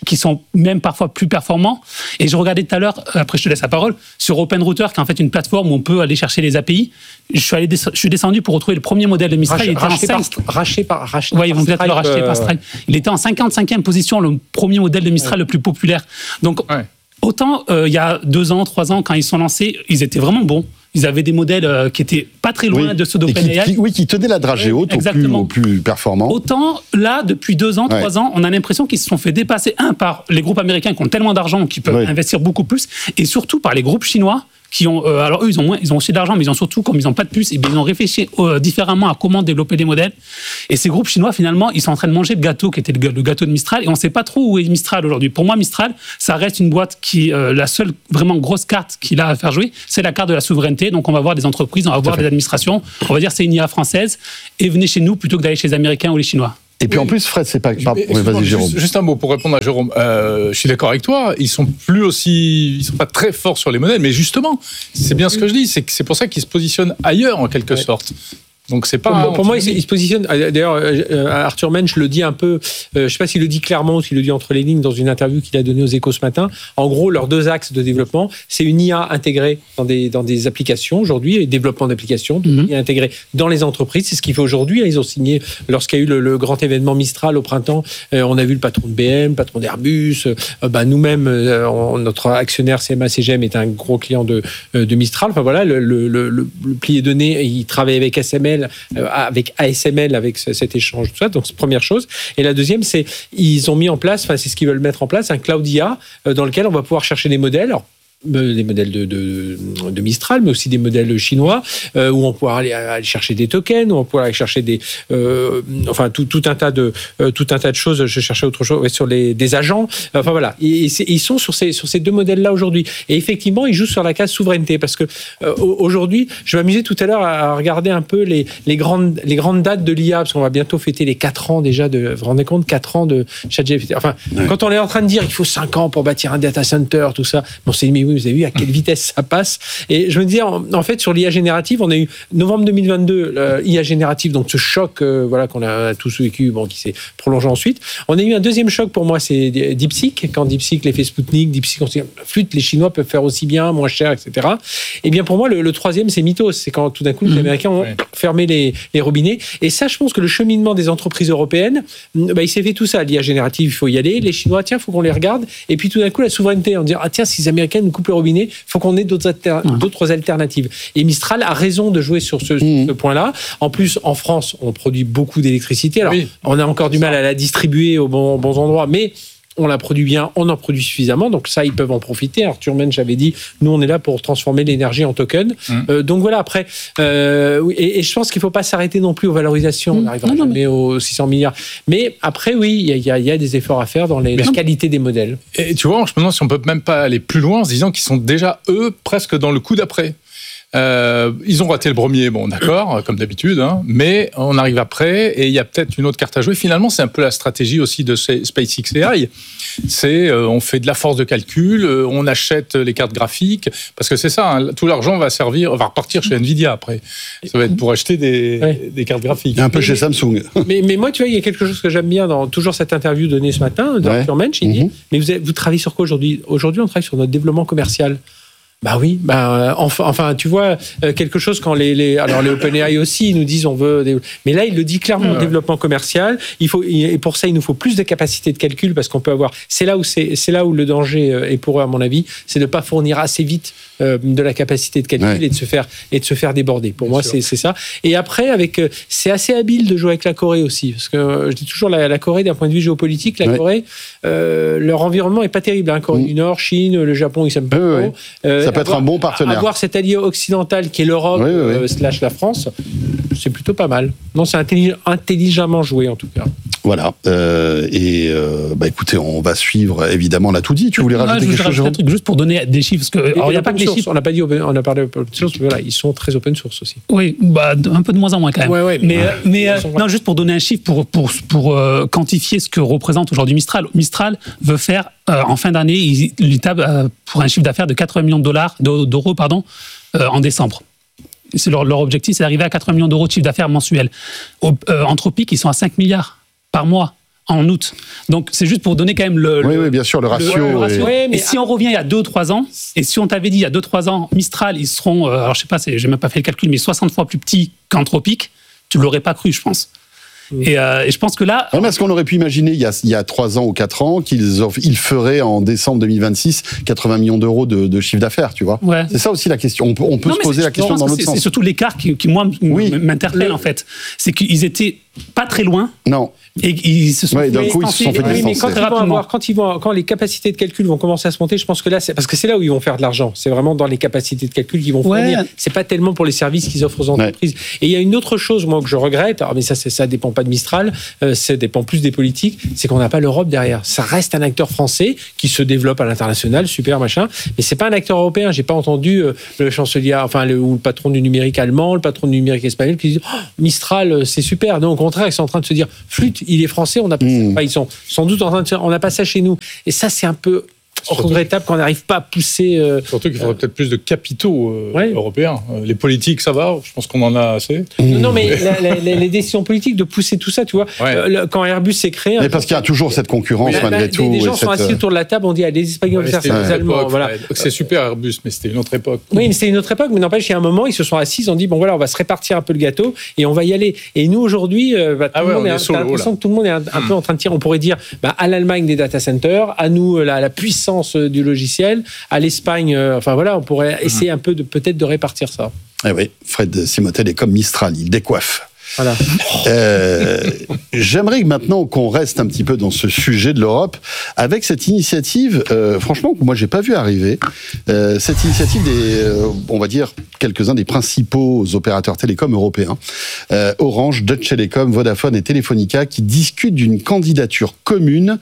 qui sont même parfois plus performants. Et je regardais tout à l'heure, après je te laisse la parole, sur OpenRouter, qui est en fait une plateforme où on peut aller chercher les A P I. Je suis, allé des- je suis descendu pour retrouver le premier modèle de Mistral. Il était en Racheté par, cinq- racheté par, racheté Ouais, ils par vont peut-être le Stripe, racheter par euh, Stripe. Il était en cinquante-cinquième position, le premier modèle de Mistral le plus populaire. Donc, Ouais. autant euh, il y a deux ans, trois ans, quand ils sont lancés, ils étaient vraiment bons. Ils avaient des modèles euh, qui étaient pas très loin Oui. de ceux Et qui, d'OpenAI. qui- oui, qui tenait la dragée haute au plus, Exactement. au plus performant. Autant là, depuis deux ans, Ouais. trois ans, on a l'impression qu'ils se sont fait dépasser, un, par les groupes américains qui ont tellement d'argent qu'ils peuvent Ouais. investir beaucoup plus, et surtout par les groupes chinois qui ont, euh, alors eux, ils ont moins, ils ont aussi de l'argent, mais ils ont surtout, comme ils n'ont pas de puces, et bien, ils ont réfléchi euh, différemment à comment développer des modèles. Et ces groupes chinois, finalement, ils sont en train de manger le gâteau qui était le, le gâteau de Mistral, et on ne sait pas trop où est Mistral aujourd'hui. Pour moi, Mistral, ça reste une boîte qui, euh, la seule vraiment grosse carte qu'il a à faire jouer, c'est la carte de la souveraineté. Donc, on va voir des entreprises, on va voir des administrations, on va dire c'est une I A française, et venez chez nous plutôt que d'aller chez les Américains ou les Chinois. Et puis Oui. en plus, Fred, c'est pas. Pardon, oui, Excuse-moi, vas-y, Jérôme. Juste, juste un mot pour répondre à Jérôme. Euh, je suis d'accord avec toi. Ils sont plus aussi, ils sont pas très forts sur les modèles, mais justement, c'est bien ce que je dis. C'est que c'est pour ça qu'ils se positionnent ailleurs en quelque Ouais. sorte. Donc c'est pas. Pour, pour moi, il, se- il se positionne. D'ailleurs, euh, Arthur Mensch le dit un peu. Euh, je sais pas s'il le dit clairement ou s'il le dit entre les lignes dans une interview qu'il a donnée aux Échos ce matin. En gros, leurs deux axes de développement, c'est une I A intégrée dans des dans des applications aujourd'hui, et développement d'applications, une I A intégrée dans les entreprises. C'est ce qu'il fait aujourd'hui. Ils ont signé lorsqu'il y a eu le, le grand événement Mistral au printemps. Euh, on a vu le patron de B M, le patron d'Airbus. Euh, bah, nous-mêmes, euh, on- notre actionnaire C M A C G M est un gros client de euh, de Mistral. Enfin voilà, le le, le, le plié donné, il travaille avec S M L. Euh, avec A S M L, avec ce- cet échange, tout ça. Donc, c'est la première chose. Et la deuxième, c'est ils ont mis en place, enfin, c'est ce qu'ils veulent mettre en place, un cloud I A euh, dans lequel on va pouvoir chercher des modèles. Alors, euh, des modèles de, de, de Mistral, mais aussi des modèles chinois, euh, où on pourra aller, aller chercher des tokens, où on pourra aller chercher des, euh, enfin tout, tout un tas de, euh, tout un tas de choses. Je cherchais autre chose ouais, sur les des agents. Enfin voilà, et, et c'est- ils sont sur ces sur ces deux modèles-là aujourd'hui. Et effectivement, ils jouent sur la case souveraineté parce que euh, aujourd'hui, je m'amusais tout à l'heure à regarder un peu les les grandes les grandes dates de l'I A parce qu'on va bientôt fêter les quatre ans déjà de. Vous vous rendez compte, quatre ans de ChatGPT. Enfin, Ouais. quand on est en train de dire il faut cinq ans pour bâtir un data center, tout ça, on s'est dit mais oui, vous avez vu à quelle vitesse ça passe. Et je me disais, en, en fait, sur l'I A générative, on a eu novembre deux mille vingt-deux, euh, I A générative, donc ce choc euh, voilà, qu'on a tous vécu, bon, qui s'est prolongé ensuite. On a eu un deuxième choc pour moi, c'est DeepSeek. Quand DeepSeek l'effet Sputnik, DeepSeek, on s'est dit, flûte, les Chinois peuvent faire aussi bien, moins cher, et cetera. Et bien pour moi, le, le troisième, c'est Mythos. C'est quand tout d'un coup, les Américains ont Ouais. fermé les, les robinets. Et ça, je pense que le cheminement des entreprises européennes, bah, il s'est fait tout ça. L'I A générative, il faut y aller. Les Chinois, tiens, il faut qu'on les regarde. Et puis tout d'un coup, la souveraineté, on dit, ah tiens, si les Américains nous coupent le robinet, il faut qu'on ait d'autres, alter- d'autres alternatives. Et Mistral a raison de jouer sur ce, Mmh. ce point-là. En plus, en France, on produit beaucoup d'électricité. Alors, Oui. on a encore du mal à la distribuer aux bons, bons endroits, mais on la produit bien, on en produit suffisamment, donc ça, ils peuvent en profiter. Arthur Mensch avait dit, nous, on est là pour transformer l'énergie en token. Mmh. Euh, donc voilà, après, euh, oui, et, et je pense qu'il ne faut pas s'arrêter non plus aux valorisations, on Mmh. n'arrivera Non, non, jamais aux six cents milliards. Mais après, oui, il y, a- il y a- il y a des efforts à faire dans les, la qualité des modèles. Et tu vois, je me demande si on peut même pas aller plus loin en se disant qu'ils sont déjà, eux, presque dans le coup d'après. Euh, ils ont raté le premier, bon d'accord, comme d'habitude, hein, mais on arrive après et il y a peut-être une autre carte à jouer. Finalement, c'est un peu la stratégie aussi de ces SpaceX A I. C'est euh, on fait de la force de calcul, euh, on achète les cartes graphiques, parce que c'est ça, hein, tout l'argent va servir, va repartir chez Nvidia après. Ça va être pour acheter des, Ouais. des cartes graphiques. Et un peu chez Samsung. mais, mais moi, tu vois, il y a quelque chose que j'aime bien dans toujours cette interview donnée ce matin d'Arthur Ouais. Mensch. Il dit, Mhm. mais vous, avez- vous travaillez sur quoi aujourd'hui? Aujourd'hui, on travaille sur notre développement commercial. Bah oui, bah euh, enfin, enfin, tu vois euh, quelque chose quand les, les alors les OpenAI aussi ils nous disent on veut, des- mais là il le dit clairement, Ouais. développement commercial. Il faut et pour ça il nous faut plus de capacité de calcul parce qu'on peut avoir. C'est là où c'est c'est là où le danger euh, est pour eux à mon avis, c'est de pas fournir assez vite euh, de la capacité de calcul Ouais. et de se faire et de se faire déborder. Pour Bien moi sûr. c'est c'est ça. Et après avec euh, c'est assez habile de jouer avec la Corée aussi parce que euh, je dis toujours la, la Corée d'un point de vue géopolitique, la Ouais. Corée euh, leur environnement est pas terrible. Hein. Corée Mm. du Nord, Chine, le Japon ils s'aiment pas Ouais, ouais, trop. Euh, Ça peut être avoir- un bon partenaire. avoir cet allié occidental qui est l'Europe Oui, oui, oui. euh, slash la France, c'est plutôt pas mal. Non, c'est intellig- intelligemment joué en tout cas. Voilà. Euh, et euh, bah écoutez, on va suivre. Évidemment, on a tout dit. Tu voulais Ah, rajouter je quelque voudrais chose, rajouter Jérôme un truc juste pour donner des chiffres. Parce que, Et alors, il n'y a l'open pas que les source, chiffres. on n'a pas dit, open- on a parlé open source, mais voilà, ils sont très open source aussi. Oui, bah, un peu de moins en moins quand même. Ouais, ouais, mais mais- euh, mais Ils euh, sont- non, juste pour donner un chiffre, pour, pour, pour euh, quantifier ce que représente aujourd'hui Mistral. Mistral veut faire, euh, en fin d'année, il, il table euh, pour un chiffre d'affaires de quatre-vingts millions de dollars, d'eu- d'euros pardon, euh, en décembre. C'est leur, leur objectif, c'est d'arriver à quatre-vingts millions d'euros de chiffre d'affaires mensuel. Au- euh, Anthropic, ils sont à cinq milliards par mois en août. Donc c'est juste pour donner quand même le, oui, le oui, bien sûr, le ratio. le, le ratio. Ouais, mais et si on revient il y a deux ou trois ans, et si on t'avait dit il y a deux ou trois ans, Mistral, ils seront, euh, alors je sais pas, c'est, j'ai même pas fait le calcul, mais soixante fois plus petits qu'Anthropic, tu l'aurais pas cru, je pense. Et, euh, et je pense que là... Non, mais est-ce qu'on aurait pu imaginer, il y a, il y a trois ans ou quatre ans, qu'ils off- ils feraient en décembre deux mille vingt-six quatre-vingts millions d'euros de, de chiffre d'affaires, tu vois? Ouais. C'est ça aussi la question. On peut, on peut Non, se mais poser c'est- la question je pense dans que l'autre c'est, sens. c'est surtout l'écart qui, qui moi, m- Oui. m'interpelle, Le- en fait. C'est qu'ils étaient pas très loin. Non. Et ils se sont Ouais, d'un fait coup, ils se sont fait Oui, mais distancer. quand ils, vont avoir, quand, ils vont, quand les capacités de calcul vont commencer à se monter, je pense que là, c'est, parce que c'est là où ils vont faire de l'argent. C'est vraiment dans les capacités de calcul qu'ils vont Ouais. fournir. C'est pas tellement pour les services qu'ils offrent aux entreprises. Et il y a une autre chose, moi, que je regrette. Alors, mais ça, c'est, ça dépend pas de Mistral. Euh, ça dépend plus des politiques. C'est qu'on n'a pas l'Europe derrière. Ça reste un acteur français qui se développe à l'international, super machin. Mais c'est pas un acteur européen. J'ai pas entendu euh, le chancelier, enfin, le, ou le patron du numérique allemand, le patron du numérique espagnol qui dit oh, Mistral, c'est super. Non, au contraire, ils sont en train de se dire flûte, il est français. On a pas Mmh. Enfin, ils sont sans doute en train de faire, on n'a pas ça chez nous. Et ça, c'est un peu Surtout- regrettable qu'on n'arrive pas à pousser. euh, Surtout qu'il faudrait peut-être plus de capitaux euh, Ouais. européens. Euh, Les politiques, ça va. Je pense qu'on en a assez. Non, non, mais la- la- la- les décisions politiques de pousser tout ça, tu vois. Ouais. Euh, le- quand Airbus s'est créé. Mais parce qu'il y a toujours cette concurrence, Bah, bah, malgré des, tout. des gens et sont cette, assis euh, autour de la table, on dit ah, les Espagnols Ouais, vont faire c'était ça, une les autre Allemands. époque, Voilà. Fred. C'est super Airbus, mais c'était une autre époque. Oui, mais c'était une autre époque, mais n'empêche, il y a un moment, ils se sont assis, ils ont dit bon voilà, on va se répartir un peu le gâteau et on va y aller. Et nous aujourd'hui, euh, bah, tout Ah le ouais, monde on est, est un- solo, t'as l'impression là. que tout le monde est un, un peu en train de tirer. On pourrait dire bah, à l'Allemagne des data centers, à nous euh, la, la puissance euh, du logiciel, à l'Espagne. euh, enfin voilà, on pourrait essayer un peu de peut-être de répartir ça. Eh oui, Fred Simotel est comme Mistral, il décoiffe. Voilà. Euh, j'aimerais que maintenant qu'on reste un petit peu dans ce sujet de l'Europe avec cette initiative, euh, franchement, que moi j'ai pas vu arriver. Euh, cette initiative des, euh, on va dire, quelques-uns des principaux opérateurs télécoms européens, euh, Orange, Deutsche Telekom, Vodafone et Telefonica, qui discutent d'une candidature commune.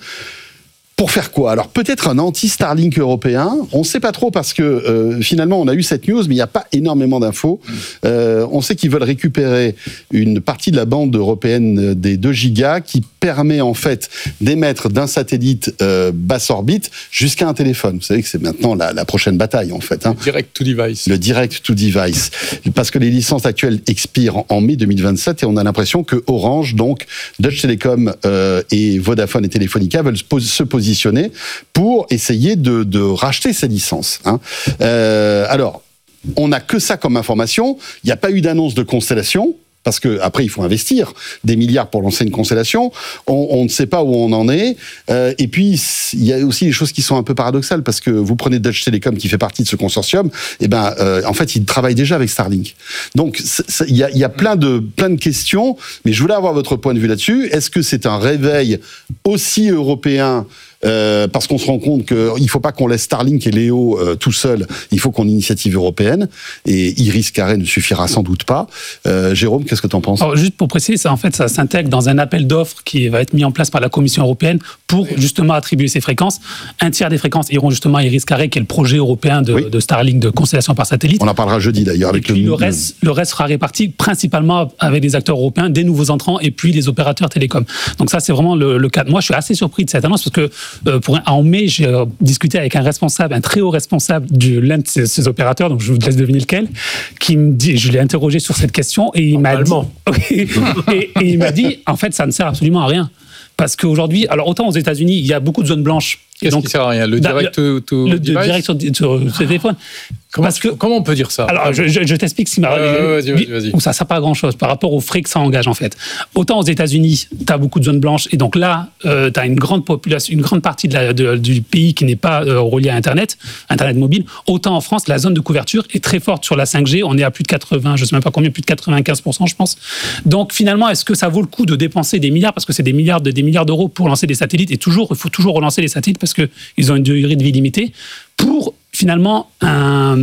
Pour faire quoi? Alors peut-être un anti-Starlink européen, on ne sait pas trop parce que euh, finalement on a eu cette news mais il n'y a pas énormément d'infos. Euh, on sait qu'ils veulent récupérer une partie de la bande européenne des deux gigas qui permet en fait d'émettre d'un satellite euh, basse orbite jusqu'à un téléphone. Vous savez que c'est maintenant la, la prochaine bataille en fait. Hein. Direct to device. Le direct to device. Parce que les licences actuelles expirent en mai deux mille vingt-sept et on a l'impression que Orange, donc Deutsche Telekom euh, et Vodafone et Telefonica veulent se positionner pour essayer de, de racheter ces licences. Hein. Euh, alors, on n'a que ça comme information. Il n'y a pas eu d'annonce de constellation. Parce que après il faut investir des milliards pour lancer une constellation. On, on ne sait pas où on en est. Euh, et puis il y a aussi des choses qui sont un peu paradoxales parce que vous prenez Deutsche Telekom qui fait partie de ce consortium. Et ben euh, en fait ils travaillent déjà avec Starlink. Donc il y a, y a plein de plein de questions. Mais je voulais avoir votre point de vue là-dessus. Est-ce que c'est un réveil aussi européen? Euh, parce qu'on se rend compte qu'il ne faut pas qu'on laisse Starlink et Léo euh, tout seuls, il faut qu'on ait une initiative européenne, et Iris Carré ne suffira sans doute pas. Euh, Jérôme, qu'est-ce que tu en penses? Alors, juste pour préciser, ça, en fait, ça s'intègre dans un appel d'offres qui va être mis en place par la Commission européenne pour justement attribuer ces fréquences. Un tiers des fréquences iront justement à Iris Carré, qui est le projet européen de, Oui. de Starlink de constellation par satellite. On en parlera jeudi d'ailleurs. Et Avec puis le, le reste, le reste sera réparti principalement avec des acteurs européens, des nouveaux entrants et puis les opérateurs télécoms. Donc ça, c'est vraiment le, le cas. Moi, je suis assez surpris de cette annonce parce que euh, pour un, en mai, j'ai euh, discuté avec un responsable, un très haut responsable de l'un de ces, ces opérateurs, donc je vous laisse deviner lequel, qui me dit, je l'ai interrogé sur cette question et il m'a dit, et, et il m'a dit, en fait, ça ne sert absolument à rien. Parce qu'aujourd'hui, alors autant aux États-Unis, il y a beaucoup de zones blanches. Qu'est-ce qui sert à rien? Le direct to, to le device? direct sur, sur, sur téléphone. Comment, Parce que, comment on peut dire ça? Alors, je, je, je t'explique ce qui m'a. Euh, vas-y, vas-y, vas-y. Où ça ne sert pas à grand-chose par rapport aux frais que ça engage, en fait. Autant aux États-Unis, tu as beaucoup de zones blanches, et donc là, euh, tu as une grande population, une grande partie de la, de, du pays qui n'est pas euh, reliée à Internet, Internet mobile. Autant en France, la zone de couverture est très forte sur la cinq G. On est à plus de quatre-vingts, je ne sais même pas combien, plus de quatre-vingt-quinze pour cent, je pense. Donc, finalement, est-ce que ça vaut le coup de dépenser des milliards, parce que c'est des milliards, de, des milliards d'euros pour lancer des satellites, et toujours, il faut toujours relancer les satellites parce qu'ils ont une durée de vie limitée, pour finalement un,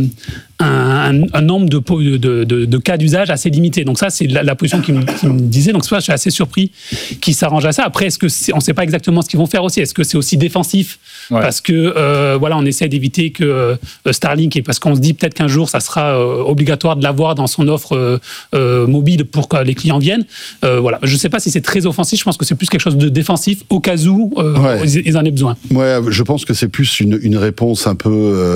un, un nombre de, de, de, de cas d'usage assez limité. Donc ça, c'est la, la position qui me, qui me disait. Donc ça, je suis assez surpris qu'ils s'arrangent à ça. Après, est-ce que c'est, on ne sait pas exactement ce qu'ils vont faire aussi. Est-ce que c'est aussi défensif? Ouais. Parce que euh, voilà, on essaie d'éviter que euh, Starlink, et parce qu'on se dit peut-être qu'un jour, ça sera euh, obligatoire de l'avoir dans son offre euh, euh, mobile pour que les clients viennent. Euh, voilà, je ne sais pas si c'est très offensif. Je pense que c'est plus quelque chose de défensif au cas où euh, ouais. ils, ils en aient besoin. Ouais, je pense que c'est plus une, une réponse un peu euh,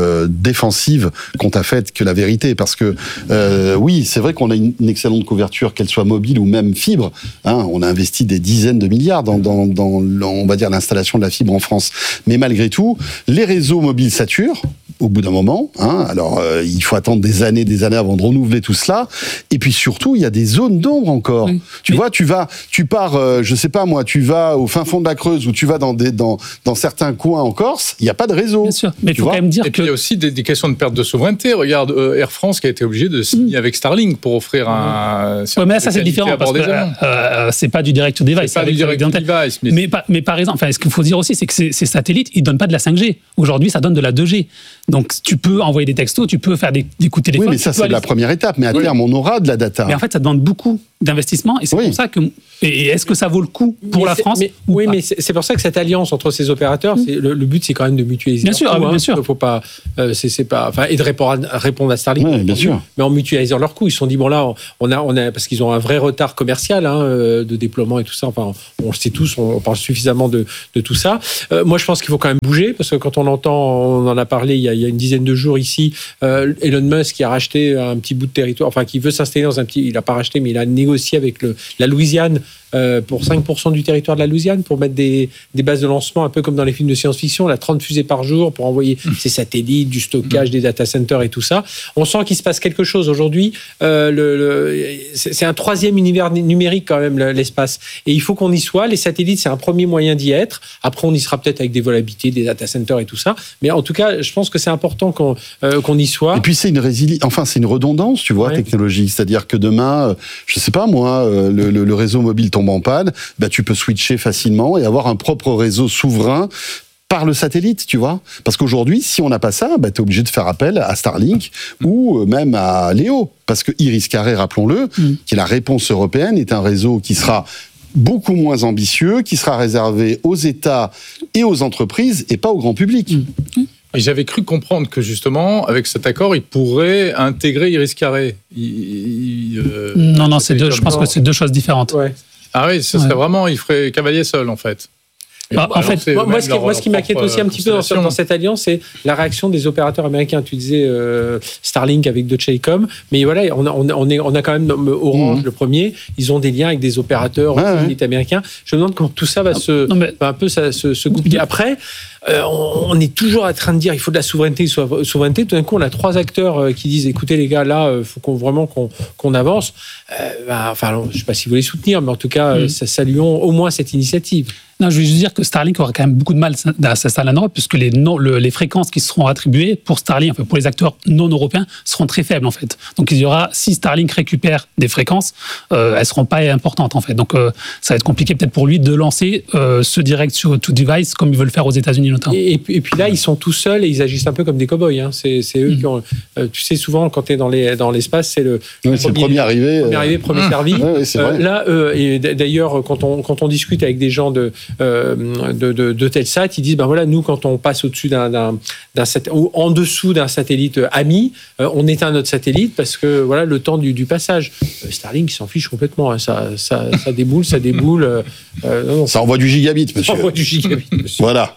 euh, défensive qu'on t'a faite que la vérité, parce que euh, oui, c'est vrai qu'on a une, une excellente couverture, qu'elle soit mobile ou même fibre. Hein, on a investi des dizaines de milliards dans, dans, dans on va dire l'installation de la fibre en France, mais malgré tout, les réseaux mobiles saturent au bout d'un moment. Hein, alors euh, il faut attendre des années, des années avant de renouveler tout cela. Et puis surtout, il y a des zones d'ombre encore. Oui. Tu mais... vois, tu vas, tu pars, euh, je sais pas moi, tu vas au fin fond de la Creuse ou tu vas dans des dans dans certains coins en Corse, il y a pas de réseau. Bien sûr, mais il faut vois quand même dire et que puis il y a aussi des, des questions de perte de souveraineté. Regarde euh, Air France qui a été obligé de signer mmh. avec Starlink pour offrir un. Ouais, mais là, ça c'est différent parce que euh, c'est pas du direct to device. C'est pas du direct to device, mais mais, pas, mais par exemple, enfin, ce qu'il faut dire aussi, c'est que ces, ces satellites, ils donnent pas de la cinq G. Aujourd'hui, ça donne de la deux G. Donc tu peux envoyer des textos, tu peux faire des, des coups de téléphone. Oui, mais ça c'est aller... la première étape. Mais à oui. terme, on aura de la data. Mais en fait, ça demande beaucoup d'investissement et c'est oui. pour ça que. Et est-ce que ça vaut le coup pour mais la France mais, Oui, pas. mais c'est, c'est pour ça que cette alliance entre ces opérateurs, mmh. c'est, le, le but, c'est quand même de mutualiser. Bien sûr, coûts, ah, hein, bien sûr. Faut pas, euh, c'est, c'est pas, enfin, et de répondre à, répondre à Starlink. Oui, bien sûr. Mais en mutualisant leurs coûts, ils se sont dit bon là, on a, on a, parce qu'ils ont un vrai retard commercial hein, de déploiement et tout ça. Enfin, on, on le sait tous, on, on parle suffisamment de, de tout ça. Euh, moi, je pense qu'il faut quand même bouger parce que quand on entend, on en a parlé il y a, il y a une dizaine de jours ici, euh, Elon Musk qui a racheté un petit bout de territoire, enfin qui veut s'installer dans un petit, il a pas racheté, mais il a négocié avec le, la Louisiane. Euh, pour cinq pour cent du territoire de la Louisiane, pour mettre des, des bases de lancement, un peu comme dans les films de science-fiction, là, trente fusées par jour pour envoyer mmh. ces satellites, du stockage, mmh. des data centers et tout ça. On sent qu'il se passe quelque chose aujourd'hui. Euh, le, le, c'est, c'est un troisième univers numérique quand même, l'espace. Et il faut qu'on y soit. Les satellites, c'est un premier moyen d'y être. Après, on y sera peut-être avec des vols habités, des data centers et tout ça. Mais en tout cas, je pense que c'est important qu'on, euh, qu'on y soit. Et puis, c'est une résili... enfin, c'est une redondance, tu vois, ouais. technologique. C'est-à-dire que demain, je sais pas moi, le, le, le réseau mobile tombe en panne, bah, tu peux switcher facilement et avoir un propre réseau souverain par le satellite, tu vois. Parce qu'aujourd'hui, si on n'a pas ça, bah, tu es obligé de faire appel à Starlink mmh. ou même à Léo. Parce que Iris-Carré, rappelons-le, mmh. qui est la réponse européenne, est un réseau qui sera beaucoup moins ambitieux, qui sera réservé aux États et aux entreprises et pas au grand public. Mmh. Et j'avais cru comprendre que justement, avec cet accord, il pourrait intégrer Iris-Carré. Il, il, euh, non, non, c'est deux, je pense que c'est deux choses différentes. Ouais. Ah oui, ce serait ouais. vraiment, il ferait cavalier seul en fait. Bah, en fait, moi, moi, ce qui, moi, ce qui m'inquiète aussi un petit peu dans, dans cette alliance, c'est la réaction des opérateurs américains. Tu disais euh, Starlink avec Deutsche Telekom, mais voilà, on a, on, est, on a quand même Orange, mmh. le premier. Ils ont des liens avec des opérateurs ah, ouais. américains. Je me demande comment tout ça va non, se, non, mais... va un peu ça, se, se goupiller. Après, euh, on, on est toujours en train de dire il faut de la souveraineté, souveraineté. Tout d'un coup, on a trois acteurs qui disent écoutez les gars, là, il faut qu'on, vraiment qu'on, qu'on avance. Euh, bah, enfin, je ne sais pas si vous les soutenir, mais en tout cas, mmh. ça, saluons au moins cette initiative. Non, je veux juste dire que Starlink aura quand même beaucoup de mal à s'installer en Europe, puisque les, non, le, les fréquences qui seront attribuées pour Starlink, enfin pour les acteurs non européens, seront très faibles en fait. Donc il y aura, si Starlink récupère des fréquences, euh, elles seront pas importantes en fait. Donc euh, ça va être compliqué peut-être pour lui de lancer euh, ce direct sur to device comme ils veulent faire aux États-Unis notamment. Et, et, puis, et puis là, ils sont tout seuls et ils agissent un peu comme des cow-boys. Hein. C'est, c'est eux mmh. qui ont. Euh, tu sais, souvent quand tu es dans, les, dans l'espace, c'est le, oui, premier, c'est le premier arrivé. Premier arrivé, premier mmh. servi. Oui, oui, c'est vrai. Euh, là, euh, et d'ailleurs, quand on, quand on discute avec des gens de. Euh, De, de, de Telsat, ils disent ben voilà, nous quand on passe au-dessus d'un, d'un, d'un ou en dessous d'un satellite ami, euh, on éteint notre satellite parce que voilà le temps du, du passage. Euh, Starlink il s'en fiche complètement, hein, ça, ça, ça déboule, ça déboule. Euh, non, non, ça envoie du gigabit, monsieur. Ça envoie du gigabit, monsieur. Voilà.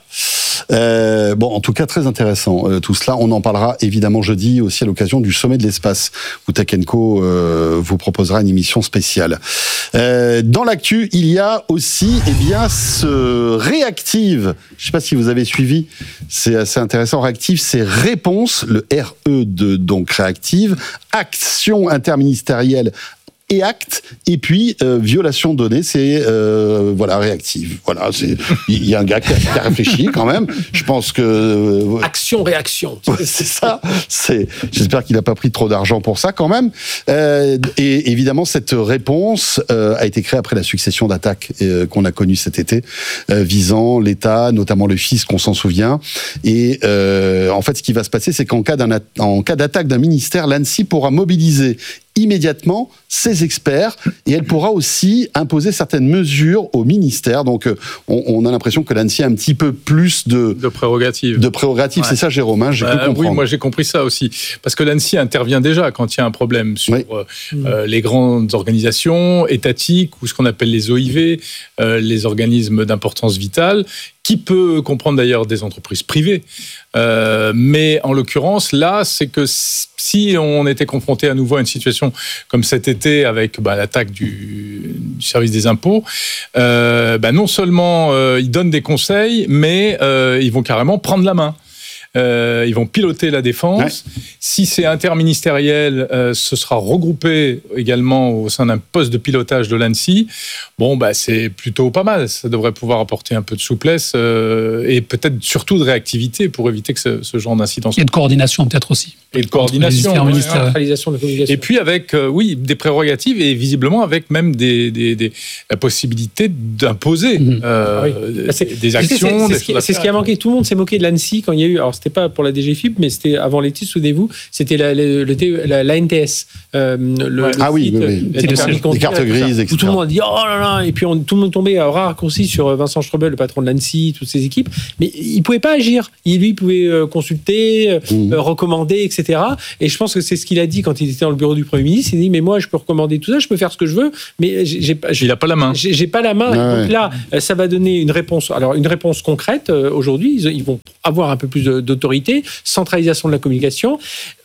Euh, bon, en tout cas, très intéressant euh, tout cela. On en parlera évidemment jeudi aussi à l'occasion du sommet de l'espace où Tech and Co euh, vous proposera une émission spéciale. Euh, dans l'actu, il y a aussi eh bien ce Réactive. Je ne sais pas si vous avez suivi. C'est assez intéressant. Réactive, c'est Réponse, le R E de donc Réactive, action interministérielle. Et acte, et puis euh, violation de données, c'est euh, voilà réactive. Voilà, c'est il y a un gars qui a, qui a réfléchi quand même. Je pense que euh, action réaction. C'est ça. C'est. J'espère qu'il n'a pas pris trop d'argent pour ça quand même. Euh, et évidemment, cette réponse euh, a été créée après la succession d'attaques euh, qu'on a connues cet été, euh, visant l'État, notamment le fisc, qu'on s'en souvient. Et euh, en fait, ce qui va se passer, c'est qu'en cas d'un en cas d'attaque d'un ministère, l'ANSSI pourra mobiliser immédiatement ses experts et elle pourra aussi imposer certaines mesures au ministère. Donc on, on a l'impression que l'ANSSI a un petit peu plus de, de prérogatives. De prérogatives, ouais. C'est ça Jérôme, hein, j'ai bah, pu comprendre. Oui, moi j'ai compris ça aussi. Parce que l'ANSSI intervient déjà quand il y a un problème sur oui. euh, les grandes organisations étatiques ou ce qu'on appelle les O I V, euh, les organismes d'importance vitale. qui peut comprendre d'ailleurs des entreprises privées. Euh, mais en l'occurrence, là, c'est que si on était confronté à nouveau à une situation comme cet été avec bah, l'attaque du, du service des impôts, euh, bah, non seulement euh, ils donnent des conseils, mais euh, ils vont carrément prendre la main. Euh, ils vont piloter la défense. Ouais. Si c'est interministériel, euh, ce sera regroupé également au sein d'un poste de pilotage de l'ANSSI. Bon, bah, c'est plutôt pas mal. Ça devrait pouvoir apporter un peu de souplesse euh, et peut-être surtout de réactivité pour éviter que ce, ce genre d'incident. Et de coordination peut-être aussi. Et de coordination. Ouais, centralisation de communication. Et puis avec, euh, oui, des prérogatives et visiblement avec même des, des, des, la possibilité d'imposer mmh. euh, oui. des, des actions. C'est, c'est, des c'est, c'est ce qui a manqué. Tout le monde s'est moqué de l'ANSSI quand il y a eu. Alors, c'était pas pour la D G F I P, mais c'était avant l'été, souvenez-vous, c'était la, la, la, la N T S. Euh, le, ouais. le ah oui, oui, oui. Les, les cartes grises, et cetera. Où tout le monde a dit oh là là, et puis on, tout le monde tombait à bras raccourcis sur Vincent Strobel, le patron de l'ANSSI, toutes ses équipes, mais il pouvait pas agir. Il, lui, il pouvait consulter, mmh. euh, recommander, et cetera. Et je pense que c'est ce qu'il a dit quand il était dans le bureau du Premier ministre. Il dit mais moi, je peux recommander tout ça, je peux faire ce que je veux, mais j'ai, j'ai, il a pas la main. J'ai, j'ai pas la main. Ah, donc ouais. là, ça va donner une réponse. Alors une réponse concrète. Euh, aujourd'hui, ils, ils vont avoir un peu plus de, d'autorité. Centralisation de la communication.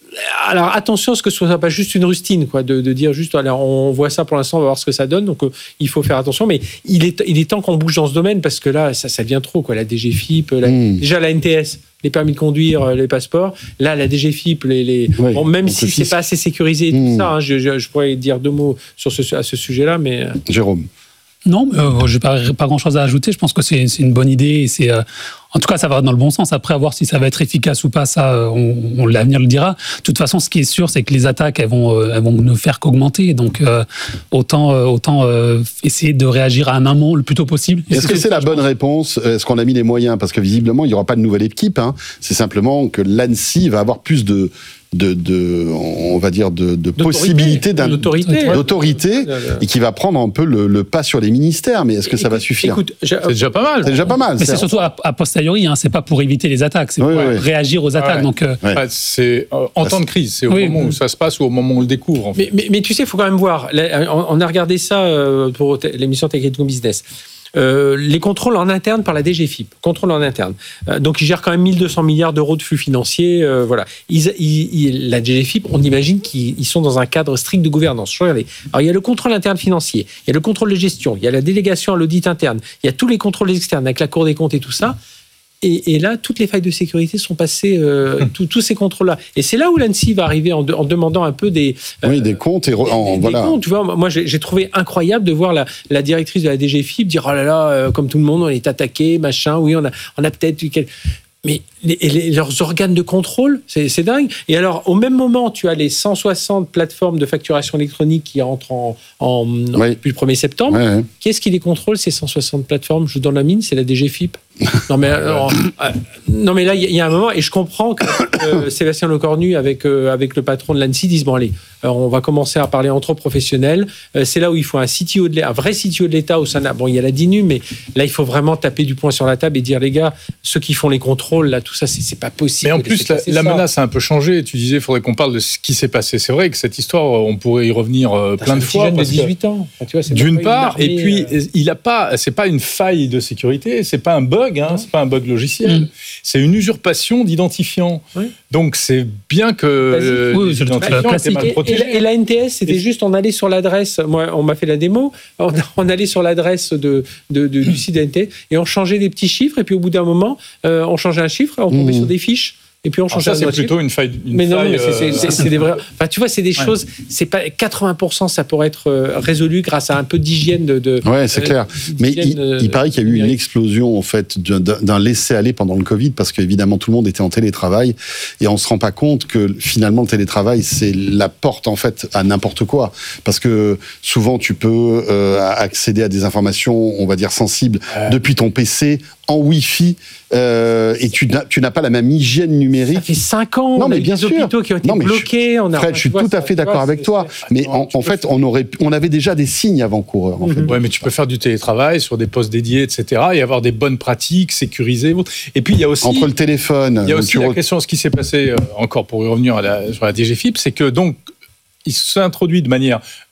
Alors attention à ce que ce soit pas juste une rustine, quoi, de, de dire juste alors on voit ça pour l'instant, on va voir ce que ça donne. Donc euh, il faut faire attention, mais il est il est temps qu'on bouge dans ce domaine parce que là ça ça devient trop, quoi. La D G F I P, la, mmh. déjà la N T S, les permis de conduire, les passeports. Là la D G F I P, les, les oui, bon, même si c'est pas assez sécurisé et tout mmh. ça, hein, je, je, je pourrais dire deux mots sur ce à ce sujet-là, mais Jérôme. Non, mais euh, je n'ai pas, pas grand-chose à ajouter. Je pense que c'est, c'est une bonne idée. Et c'est, euh, en tout cas, ça va dans le bon sens. Après, à voir si ça va être efficace ou pas, ça, on, on, l'avenir le dira. De toute façon, ce qui est sûr, c'est que les attaques, elles vont, euh, elles vont ne faire qu'augmenter. Donc, euh, autant, euh, autant euh, essayer de réagir à un moment le plus tôt possible. Est-ce que, que c'est la bonne réponse ? Est-ce qu'on a mis les moyens ? Parce que visiblement, il n'y aura pas de nouvelle équipe. Hein. C'est simplement que l'ANSSI va avoir plus de... De, de, on va dire de, de possibilités d'un, d'autorité, d'autorité et qui va prendre un peu le, le pas sur les ministères. Mais est-ce que ça va suffire ? Écoute, c'est déjà pas mal. C'est déjà pas mal. Mais c'est, c'est surtout a, a posteriori, hein, c'est pas pour éviter les attaques, c'est oui, pour oui. réagir aux attaques. Ouais. Donc, euh... ouais. c'est euh, en temps de crise, c'est au oui. moment où ça se passe ou au moment où on le découvre. En fait. mais, mais, mais tu sais, il faut quand même voir. On a regardé ça pour l'émission Tech and Co Business. Euh, les contrôles en interne par la D G F I P, contrôles en interne. Euh, donc ils gèrent quand même mille deux cents milliards d'euros de flux financiers. Euh, voilà. Ils, ils, ils, la D G F I P, on imagine qu'ils sont dans un cadre strict de gouvernance. Regardez. Alors il y a le contrôle interne financier, il y a le contrôle de gestion, il y a la délégation à l'audit interne, il y a tous les contrôles externes avec la Cour des comptes et tout ça. Et, et là, toutes les failles de sécurité sont passées, euh, tous, tous ces contrôles-là. Et c'est là où l'ANSSI va arriver en, de, en demandant un peu des... Euh, oui, des comptes. Et re, en, des, voilà. des comptes, tu vois, moi, j'ai, j'ai trouvé incroyable de voir la, la directrice de la D G F I P dire « Oh là là, euh, comme tout le monde, on est attaqué, machin, oui, on a, on a peut-être... » Mais les, les, leurs organes de contrôle, c'est, c'est dingue. Et alors, au même moment, tu as les cent soixante plateformes de facturation électronique qui entrent en, en, oui. en depuis le premier septembre. Oui, oui. Qui est-ce qui les contrôle, ces cent soixante plateformes ? Je vous donne la mine, c'est la D G F I P. Non mais, alors, euh, non mais là il y, y a un moment et je comprends que euh, Sébastien Lecornu avec euh, avec le patron de l'ANSSI disent bon allez euh, on va commencer à parler entre professionnels, euh, c'est là où il faut un C T O de l'État, un vrai C T O de l'État au sein de, bon il y a la D I N U mais là il faut vraiment taper du poing sur la table et dire les gars ceux qui font les contrôles là tout ça c'est, c'est pas possible. Mais en plus la, la menace a un peu changé. Tu disais il faudrait qu'on parle de ce qui s'est passé. C'est vrai que cette histoire on pourrait y revenir euh, plein de fois. Jeune de dix-huit ans. Enfin, tu vois, c'est d'une part et puis euh... il a pas c'est pas une faille de sécurité, c'est pas un bug hein, c'est pas un bug logiciel. Mmh. C'est une usurpation d'identifiant. Oui. Donc c'est bien que oui, l'identifiant était mal protégé. Et, et la N T S, c'était et juste on allait sur l'adresse. Moi, on m'a fait la démo. On, on allait sur l'adresse de, de, de du site de la N T S et on changeait des petits chiffres. Et puis au bout d'un moment, euh, on changeait un chiffre, on tombait mmh. sur des fiches. Et puis on change. Ça c'est plutôt une faille. Une mais non, faille, mais c'est, c'est, c'est, c'est des vrais. Enfin, tu vois, c'est des ouais. choses. C'est pas quatre-vingts pour cent, ça pourrait être résolu grâce à un peu d'hygiène de. de ouais, c'est euh, clair. Mais il, il paraît qu'il y a eu une explosion en fait d'un, d'un laisser-aller pendant le Covid parce qu'évidemment tout le monde était en télétravail et on se rend pas compte que finalement le télétravail c'est la porte en fait à n'importe quoi parce que souvent tu peux euh, accéder à des informations on va dire sensibles euh... depuis ton P C en Wi-Fi euh, et tu n'as, tu n'as pas la même hygiène numérique. Ça fait cinq ans. Non, mais bien sûr. Hôpitaux qui ont été non, bloqués. Je, on a, Fred, je suis tout à fait d'accord c'est, avec c'est, toi. C'est, mais en, en fait, on aurait, on avait déjà des signes avant-coureurs. En mm-hmm. fait. Ouais, mais tu peux faire du télétravail sur des postes dédiés, et cetera, et avoir des bonnes pratiques sécurisées. Et puis il y a aussi entre le téléphone. Il y a aussi la re... question, ce qui s'est passé euh, encore pour y revenir à la, sur la D G F I P, c'est que donc il s'est introduit de manière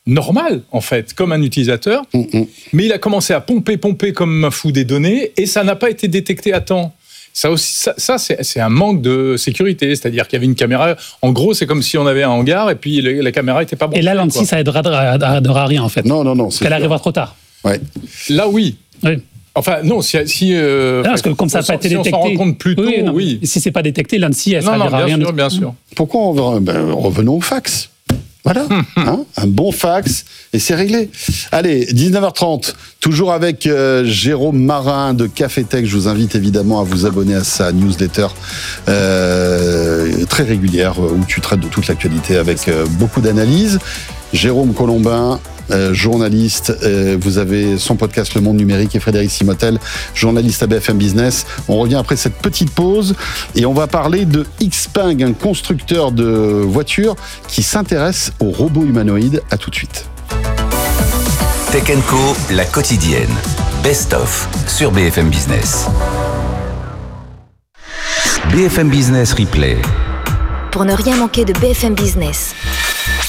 normal, en fait, comme un utilisateur. Mmh. Mais il a commencé à pomper, pomper comme un fou des données et ça n'a pas été détecté à temps. Ça, aussi, ça, ça c'est, c'est un manque de sécurité. C'est-à-dire qu'il y avait une caméra. En gros, c'est comme si on avait un hangar et puis le, la caméra n'était pas branchée. Et là, l'ANSSI, ça aidera à rien, en fait. Non, non, non. Parce qu'elle sûr. arrivera trop tard. Ouais. Là, oui. Oui. Enfin, non, si. si euh, non, parce que comme ça n'a pas été si détecté. On s'en rend compte plus tôt, oui. Non, oui. Si c'est pas détecté, l'ANSSI, elle ne servira à rien. Bien sûr, bien sûr. Pourquoi on ben, revenons au fax. Voilà, hein, un bon fax et c'est réglé. Allez, dix-neuf heures trente, toujours avec euh, Jérôme Marin de Café Tech. Je vous invite évidemment à vous abonner à sa newsletter euh, très régulière où tu traites de toute l'actualité avec euh, beaucoup d'analyses. Jérôme Colombin, euh, journaliste, euh, vous avez son podcast Le Monde Numérique et Frédéric Simotel, journaliste à B F M Business. On revient après cette petite pause et on va parler de Xpeng, un constructeur de voitures qui s'intéresse aux robots humanoïdes. À tout de suite. Tech and Co, la quotidienne. Best of sur B F M Business. B F M Business Replay. Pour ne rien manquer de B F M Business,